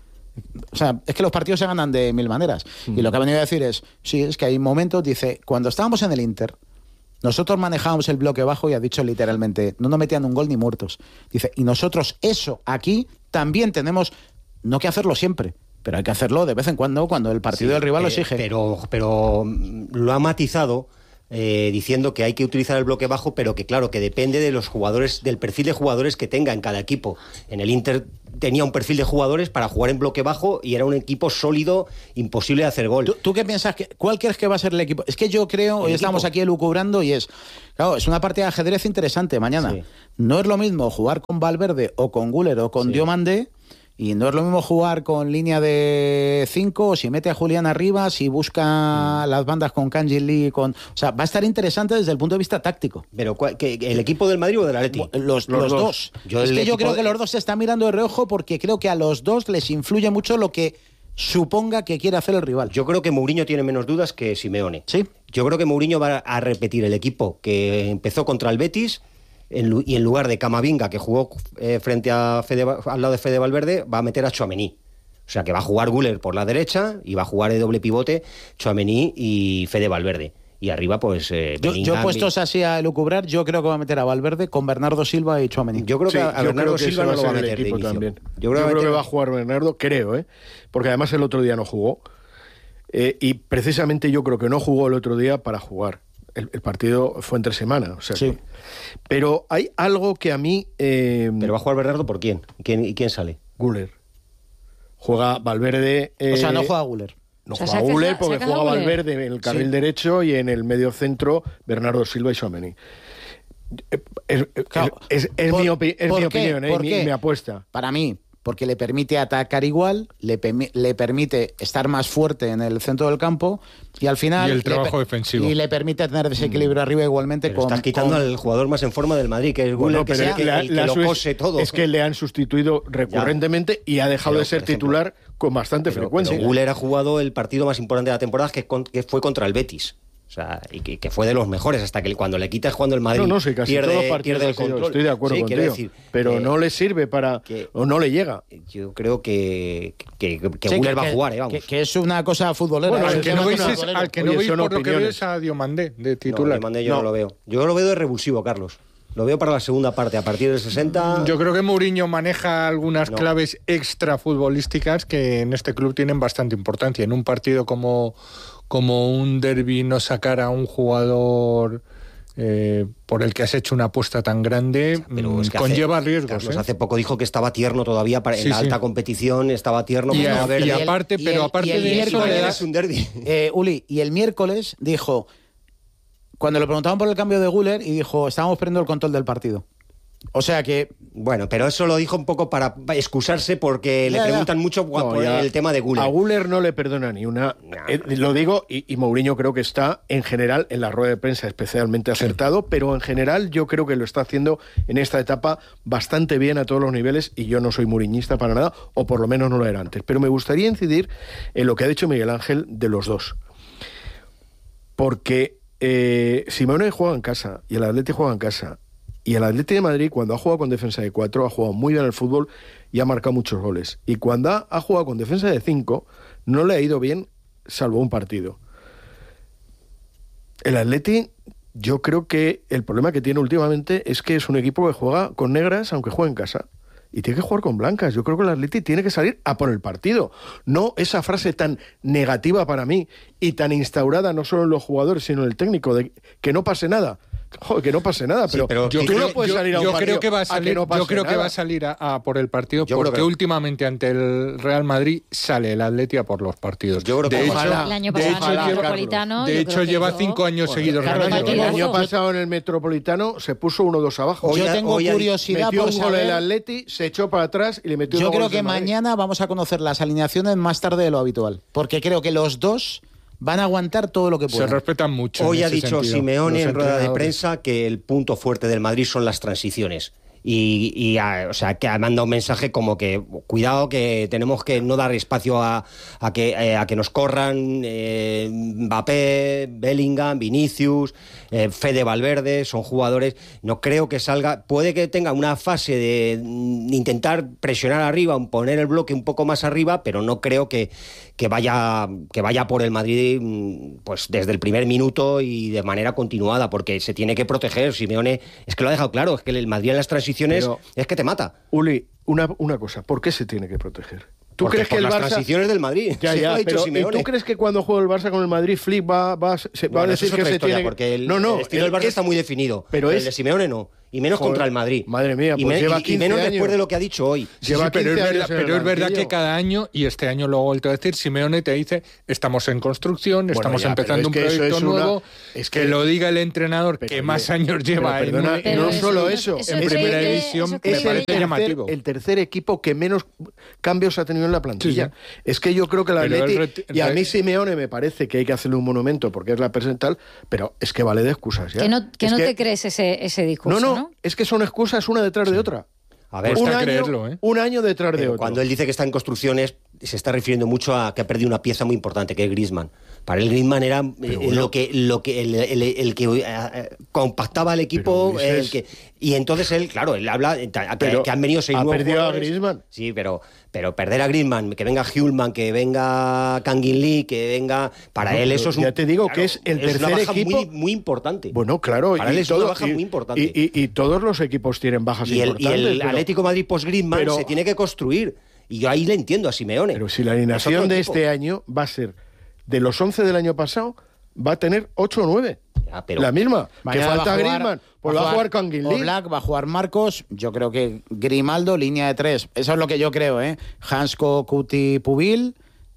O sea, es que los partidos se ganan de mil maneras. Mm. Y lo que ha venido a decir es, sí, es que hay momentos, dice, cuando estábamos en el Inter, nosotros manejábamos el bloque bajo y ha dicho literalmente, no nos metían un gol ni muertos. Dice, y nosotros eso aquí también tenemos, no que hacerlo siempre, pero hay que hacerlo de vez en cuando cuando el partido sí, del rival eh, lo exige. Pero, pero lo ha matizado eh, diciendo que hay que utilizar el bloque bajo, pero que claro, que depende de los jugadores, del perfil de jugadores que tenga en cada equipo. En el Inter tenía un perfil de jugadores para jugar en bloque bajo y era un equipo sólido, imposible de hacer gol. ¿Tú, tú qué piensas? Que, ¿Cuál crees que va a ser el equipo? Es que yo creo, hoy estamos aquí elucubrando y es, claro, es una partida de ajedrez interesante mañana. Sí. No es lo mismo jugar con Valverde o con Güler o con sí. Diomandé. Y no es lo mismo jugar con línea de cinco, si mete a Julián arriba, si busca mm. las bandas con Kanji Lee, con... O sea, va a estar interesante desde el punto de vista táctico. ¿Pero que el equipo del Madrid o del Atleti? Los, los, los dos. dos. Yo es que yo creo de... que los dos se están mirando de reojo porque creo que a los dos les influye mucho lo que suponga que quiere hacer el rival. Yo creo que Mourinho tiene menos dudas que Simeone. Sí. Yo creo que Mourinho va a repetir el equipo que empezó contra el Betis... En, y en lugar de Camavinga, que jugó eh, frente a Fede, al lado de Fede Valverde, va a meter a Tchouaméni. O sea que va a jugar Güler por la derecha y va a jugar de doble pivote Tchouaméni y Fede Valverde. Y arriba, pues... Eh, yo, yo puestos así a elucubrar, yo creo que va a meter a Valverde con Bernardo Silva y Tchouaméni. Yo creo que sí, a, a Bernardo creo que Silva no lo va a meter de inicio. También. Yo creo, yo que, creo que va a jugar Bernardo, creo, ¿eh? Porque además el otro día no jugó. Eh, y precisamente yo creo que no jugó el otro día para jugar. El, el partido fue entre semana, o sea sí. que... Pero hay algo que a mí... Eh... ¿Pero va a jugar Bernardo por quién? ¿Quién ¿Y quién sale? Güler. Juega Valverde... Eh... O sea, no juega Güler. No o sea, juega Güler porque juega Güler. Valverde en el carril sí. derecho y en el medio centro Bernardo Silva y Tchouaméni. Es, claro. es, es, es, por, mi, opi es mi opinión, ¿eh? mi, mi apuesta. Para mí... porque le permite atacar igual, le, le permite estar más fuerte en el centro del campo y al final... Y el trabajo defensivo. Y le permite tener desequilibrio mm. arriba igualmente. Pero con... estás quitando con... al jugador más en forma del Madrid, que es Güler, bueno, que, sea, la, el que la, lo cose todo. Es que le han sustituido recurrentemente ya. y ha dejado pero, de ser titular con bastante pero, frecuencia. Pero Güler ha jugado el partido más importante de la temporada, que, con, que fue contra el Betis. O sea, y que, que fue de los mejores, hasta que cuando le quitas jugando el Madrid no, no, sí, casi pierde, todos los pierde el control. Estoy de acuerdo sí, contigo, decir, pero que, no le sirve para... Que, o no le llega. Yo creo que, que, que sí, Güler que, va a jugar, eh, vamos. Que, que es una cosa futbolera. Bueno, al es que no veis, es, futbolera. al que no Oye, veis por opiniones. lo que veo es a Diomandé, de titular. No, Diomandé yo no. no lo veo. Yo lo veo de revulsivo, Carlos. Lo veo para la segunda parte, a partir del sesenta... Yo creo que Mourinho maneja algunas no. claves extra futbolísticas que en este club tienen bastante importancia. En un partido como, como un derbi, no sacar a un jugador eh, por el que has hecho una apuesta tan grande, pero es que conlleva hace, riesgos. Carlos, ¿eh? hace poco dijo que estaba tierno todavía para, sí, en la alta sí. competición, estaba tierno. Y, para a, no haber y aparte, y pero el, aparte de eso... Es un derbi. Eh, Uli, y el miércoles dijo... Cuando le preguntaban por el cambio de Güler y dijo, estábamos perdiendo el control del partido. O sea que... Bueno, pero eso lo dijo un poco para excusarse porque ya, le preguntan ya. mucho no, por ya, el tema de Güler. A Güler no le perdona ni una. No. Eh, lo digo, y, y Mourinho creo que está en general en la rueda de prensa especialmente acertado, sí. pero en general yo creo que lo está haciendo en esta etapa bastante bien a todos los niveles y yo no soy mourinhista para nada, o por lo menos no lo era antes. Pero me gustaría incidir en lo que ha dicho Miguel Ángel de los dos. Porque... Eh, Simeone juega en casa y el Atleti juega en casa y el Atleti de Madrid cuando ha jugado con defensa de cuatro ha jugado muy bien al fútbol y ha marcado muchos goles, y cuando ha, ha jugado con defensa de cinco no le ha ido bien salvo un partido. El Atleti, yo creo que el problema que tiene últimamente es que es un equipo que juega con negras aunque juegue en casa y tiene que jugar con blancas. Yo creo que el Atleti tiene que salir a por el partido. No esa frase tan negativa para mí y tan instaurada no solo en los jugadores, sino en el técnico, de que no pase nada. joder, que no pase nada, pero, sí, pero yo, tú creo, no puedes yo, salir a un yo partido creo que va a salir, a que no pase yo creo nada. que va a salir a, a por el partido yo porque que... últimamente ante el Real Madrid sale el Atleti a por los partidos. Yo creo que de hecho, ojalá. El año pasado de hecho, en el Metropolitano, de hecho lleva yo... cinco años bueno, seguidos claro, ganando. El año pasado en el Metropolitano se puso uno dos abajo. Yo tengo hoy curiosidad metió por un gol saber... el Atleti, se echó para atrás y le metió Yo unos creo goles que mañana vamos a conocer las alineaciones más tarde de lo habitual, porque creo que los dos van a aguantar todo lo que puedan. Se respetan mucho. Hoy en ha ese dicho sentido, Simeone en rueda de prensa que el punto fuerte del Madrid son las transiciones. Y, y a, o sea, que ha mandado un mensaje como que cuidado, que tenemos que no dar espacio a, a, que, eh, a que nos corran eh, Mbappé, Bellingham, Vinicius, eh, Fede Valverde, son jugadores. No creo que salga, puede que tenga una fase de mm, intentar presionar arriba, poner el bloque un poco más arriba, pero no creo que, que vaya que vaya por el Madrid pues desde el primer minuto y de manera continuada, porque se tiene que proteger. Simeone es que lo ha dejado claro, es que el Madrid en las transiciones Pero, es que te mata. Uli, una, una cosa, ¿por qué se tiene que proteger? ¿Tú Porque crees por que el las Barça... transiciones del Madrid? Ya, sí, ya, lo ha dicho pero, Simeone. ¿y tú crees que cuando juega el Barça con el Madrid, Flick va, va, se, bueno, va a decir es que se historia, tiene... porque el, no, no, el estilo del Barça es... está muy definido, pero, pero es... el de Simeone no. Y menos Joder, contra el Madrid. Madre mía, pues y, me, lleva y, quince y menos años. después de lo que ha dicho hoy. Sí, sí, pero es verdad, pero es verdad que cada año, y este año lo he vuelto a decir, Simeone te dice, estamos en construcción, bueno, estamos ya, empezando un proyecto nuevo, una... es que, que lo diga el entrenador que más años lleva pero, perdona, en, no en, solo eso, eso en primera división, es me el tercer, llamativo. el tercer equipo que menos cambios ha tenido en la plantilla. Sí, sí. Es que yo creo que la Atleti, y a mí Simeone me parece que hay que hacerle un monumento porque es la presental, pero es que vale de excusas. ¿ya? Que no, que es no que... te crees ese, ese discurso, no, ¿no? No, es que son excusas una detrás de otra. A ver, un, año, creerlo, ¿eh? un año detrás Pero de otro. Cuando él dice que está en construcciones, se está refiriendo mucho a que ha perdido una pieza muy importante, que es Griezmann. Para él Griezmann era eh, bueno. lo que, lo que el, el, el, el que eh, compactaba al equipo, dices... el que y entonces él, claro, él habla que, que han venido seis ha nuevos perdido jugadores. a Griezmann. Sí, pero pero perder a Griezmann, que venga Hjulman, que venga Kangin Lee, que venga para no, él eso es un, ya te digo claro, que es el es tercer una baja equipo muy, muy importante. Bueno, claro, para y él es todo, una baja y, muy importante. Y, y, y todos los equipos tienen bajas y el, importantes. Y el pero, Atlético Madrid post Griezmann pero, se tiene que construir. Y yo ahí le entiendo a Simeone. Pero si la alineación de este año va a ser de los once del año pasado, va a tener ocho o nueve. Ya, pero la misma. Que falta Griezmann, pues va a jugar con Kangin Lee. Black va a jugar Marcos. Yo creo que Grimaldo, línea de tres. Eso es lo que yo creo, ¿eh? Hansko, Kuti, Pubil,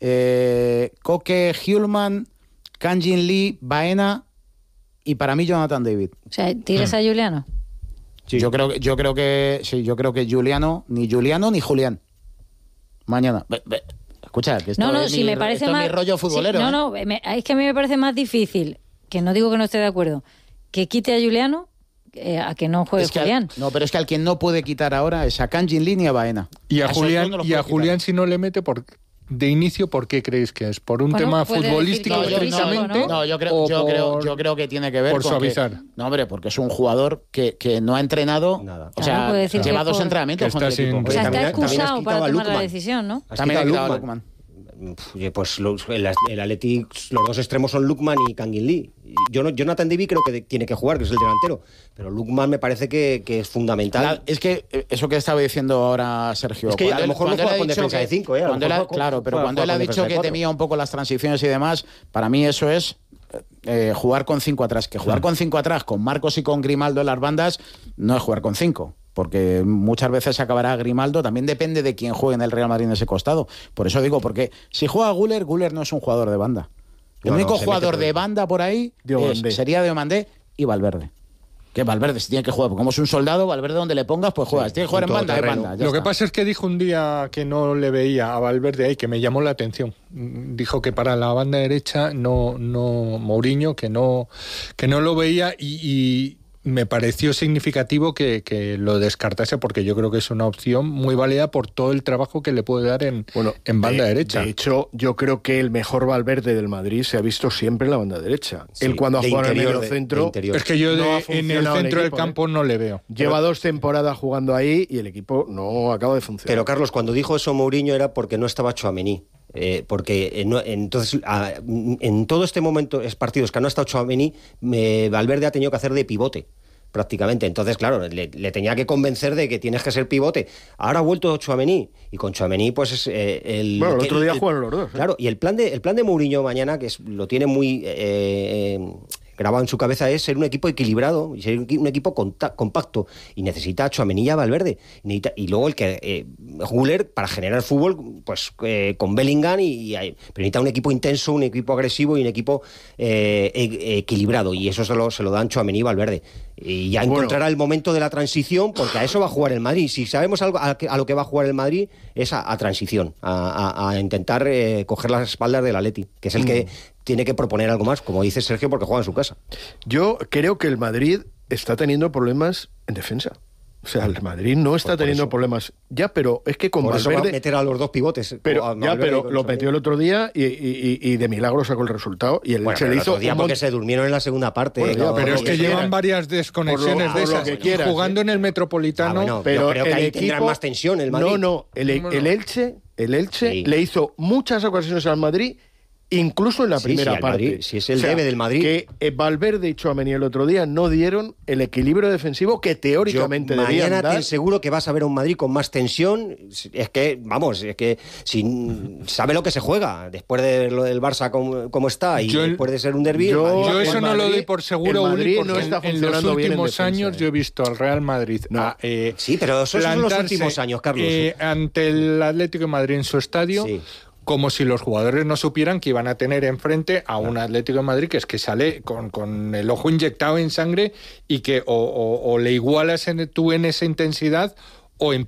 eh, Koke, Hjulman, Kangin Lee, Baena y para mí Jonathan David. O sea, ¿tiras hmm. a Juliano? Sí. Yo creo que yo creo que sí, yo creo que Juliano, ni Juliano ni Julián. Mañana. Be, be, escucha, que esto no, no, es si mi, me parece esto más, es mi rollo futbolero. Sí, no, ¿eh? no, me, es que a mí me parece más difícil, que no digo que no esté de acuerdo, que quite a Juliano eh, a que no juegue es que Julián. Al, no, pero es que al quien no puede quitar ahora es a Kangin Lee ni a Baena. Y a, a Julián, no y a Julián si no le mete por de inicio, ¿por qué creéis que es? ¿Por un bueno, tema futbolístico estrictamente? No, no, yo creo, yo, creo, yo creo que tiene que ver por con suavizar. Que, no, hombre, porque es un jugador que, que no ha entrenado nada. O sea, no lleva dos por... entrenamientos con el equipo. O sea, está excusado para tomar la decisión, ¿no? También ha quitado a Lukman. Pues los, el, el Athletic, los dos extremos son Lukman y Kangin Lee. Yo no, Jonathan David creo que tiene que jugar, que es el delantero, pero Lukman me parece que, que es fundamental. La, es que eso que estaba diciendo ahora Sergio, es que a lo mejor no juega con defensa de cinco, ¿eh? Cuando él ha, claro, pero cuando él ha dicho que temía un poco las transiciones y demás, para mí eso es eh, jugar con cinco atrás. Que jugar sí. con cinco atrás, con Marcos y con Grimaldo en las bandas, no es jugar con cinco. Porque muchas veces acabará Grimaldo, también depende de quién juegue en el Real Madrid en ese costado. Por eso digo, porque si juega Güler, Güler no es un jugador de banda. El no, único no, jugador de banda por ahí es, sería Diomandé y Valverde. Que Valverde si tiene que jugar, como es un soldado, Valverde donde le pongas, pues juegas. Sí, tiene que jugar en banda, de banda. Lo está. Que pasa es que dijo un día que no le veía a Valverde ahí, que me llamó la atención. Dijo que para la banda derecha no, no Mourinho, que no, que no lo veía y... y me pareció significativo que, que lo descartase porque yo creo que es una opción muy válida por todo el trabajo que le puede dar en, bueno, en banda de, derecha. De hecho, yo creo que el mejor Valverde del Madrid se ha visto siempre en la banda derecha. Sí, él cuando ha jugado en el medio centro... Es que yo de, no en el centro el equipo, del campo ¿eh? no le veo. Lleva pero, dos temporadas jugando ahí y el equipo no acaba de funcionar. Pero Carlos, cuando dijo eso Mourinho era porque no estaba Tchouaméni. Eh, porque eh, no, entonces a, en todo este momento es partidos que no ha estado Tchouaméni, eh, Valverde ha tenido que hacer de pivote prácticamente, entonces claro, le, le tenía que convencer de que tienes que ser pivote. Ahora ha vuelto Tchouaméni y con Tchouaméni pues es eh, el... Bueno, el otro día el, jugaron los dos. ¿eh? Claro, y el plan de el plan de Mourinho mañana, que es, lo tiene muy... Eh, grabado en su cabeza es ser un equipo equilibrado y ser un equipo compacto. Y necesita a Tchouaméni y a Valverde. Y, necesita, y luego el que eh, Güler, para generar fútbol, pues eh, con Bellingham, y, y pero necesita un equipo intenso, un equipo agresivo y un equipo eh, e- equilibrado. Y eso se lo, se lo dan Tchouaméni y Valverde. Y ya bueno. encontrará el momento de la transición, porque a eso va a jugar el Madrid. Si sabemos algo a, a lo que va a jugar el Madrid, es a, a transición, a, a, a intentar eh, coger las espaldas del Atleti, que es el mm. que tiene que proponer algo más, como dice Sergio, porque juega en su casa. Yo creo que el Madrid está teniendo problemas en defensa. O sea, el Madrid no está pues teniendo eso. problemas. Ya, pero es que con por Valverde... Eso va a meter a los dos pivotes. Pero, ya, pero lo metió el otro día y, y, y de milagro sacó el resultado. Y el bueno, se le hizo el otro día porque se durmieron en la segunda parte. Bueno, no, pero es que, que llevan quieras. varias desconexiones lo, de esas. que quieras, jugando ¿eh? en el Metropolitano. Ah, bueno, pero yo creo que el ahí equipo, tendrán más tensión el Madrid. No, no. El, el Elche, el Elche sí. le hizo muchas ocasiones al Madrid, incluso en la sí, primera sí, parte. Madrid, si es el o sea, debe del Madrid. Que eh, Valverde y Tchouaméni el otro día no dieron el equilibrio defensivo que teóricamente Yo, debían mañana dar. te aseguro que vas a ver a un Madrid con más tensión. Es que, vamos, es que si sabe lo que se juega después de lo del Barça como, como está y yo, después de ser un derbi. Yo, yo eso no Madrid, lo doy por seguro, Uli, porque no está en, en los últimos en años eh. yo he visto al Real Madrid. No. A, eh, sí, pero esos son los últimos años, Carlos. Eh, ante el Atlético de Madrid en su estadio. Sí. Como si los jugadores no supieran que iban a tener enfrente a un Atlético de Madrid que es que sale con, con el ojo inyectado en sangre y que o, o, o le igualas en, tú en esa intensidad o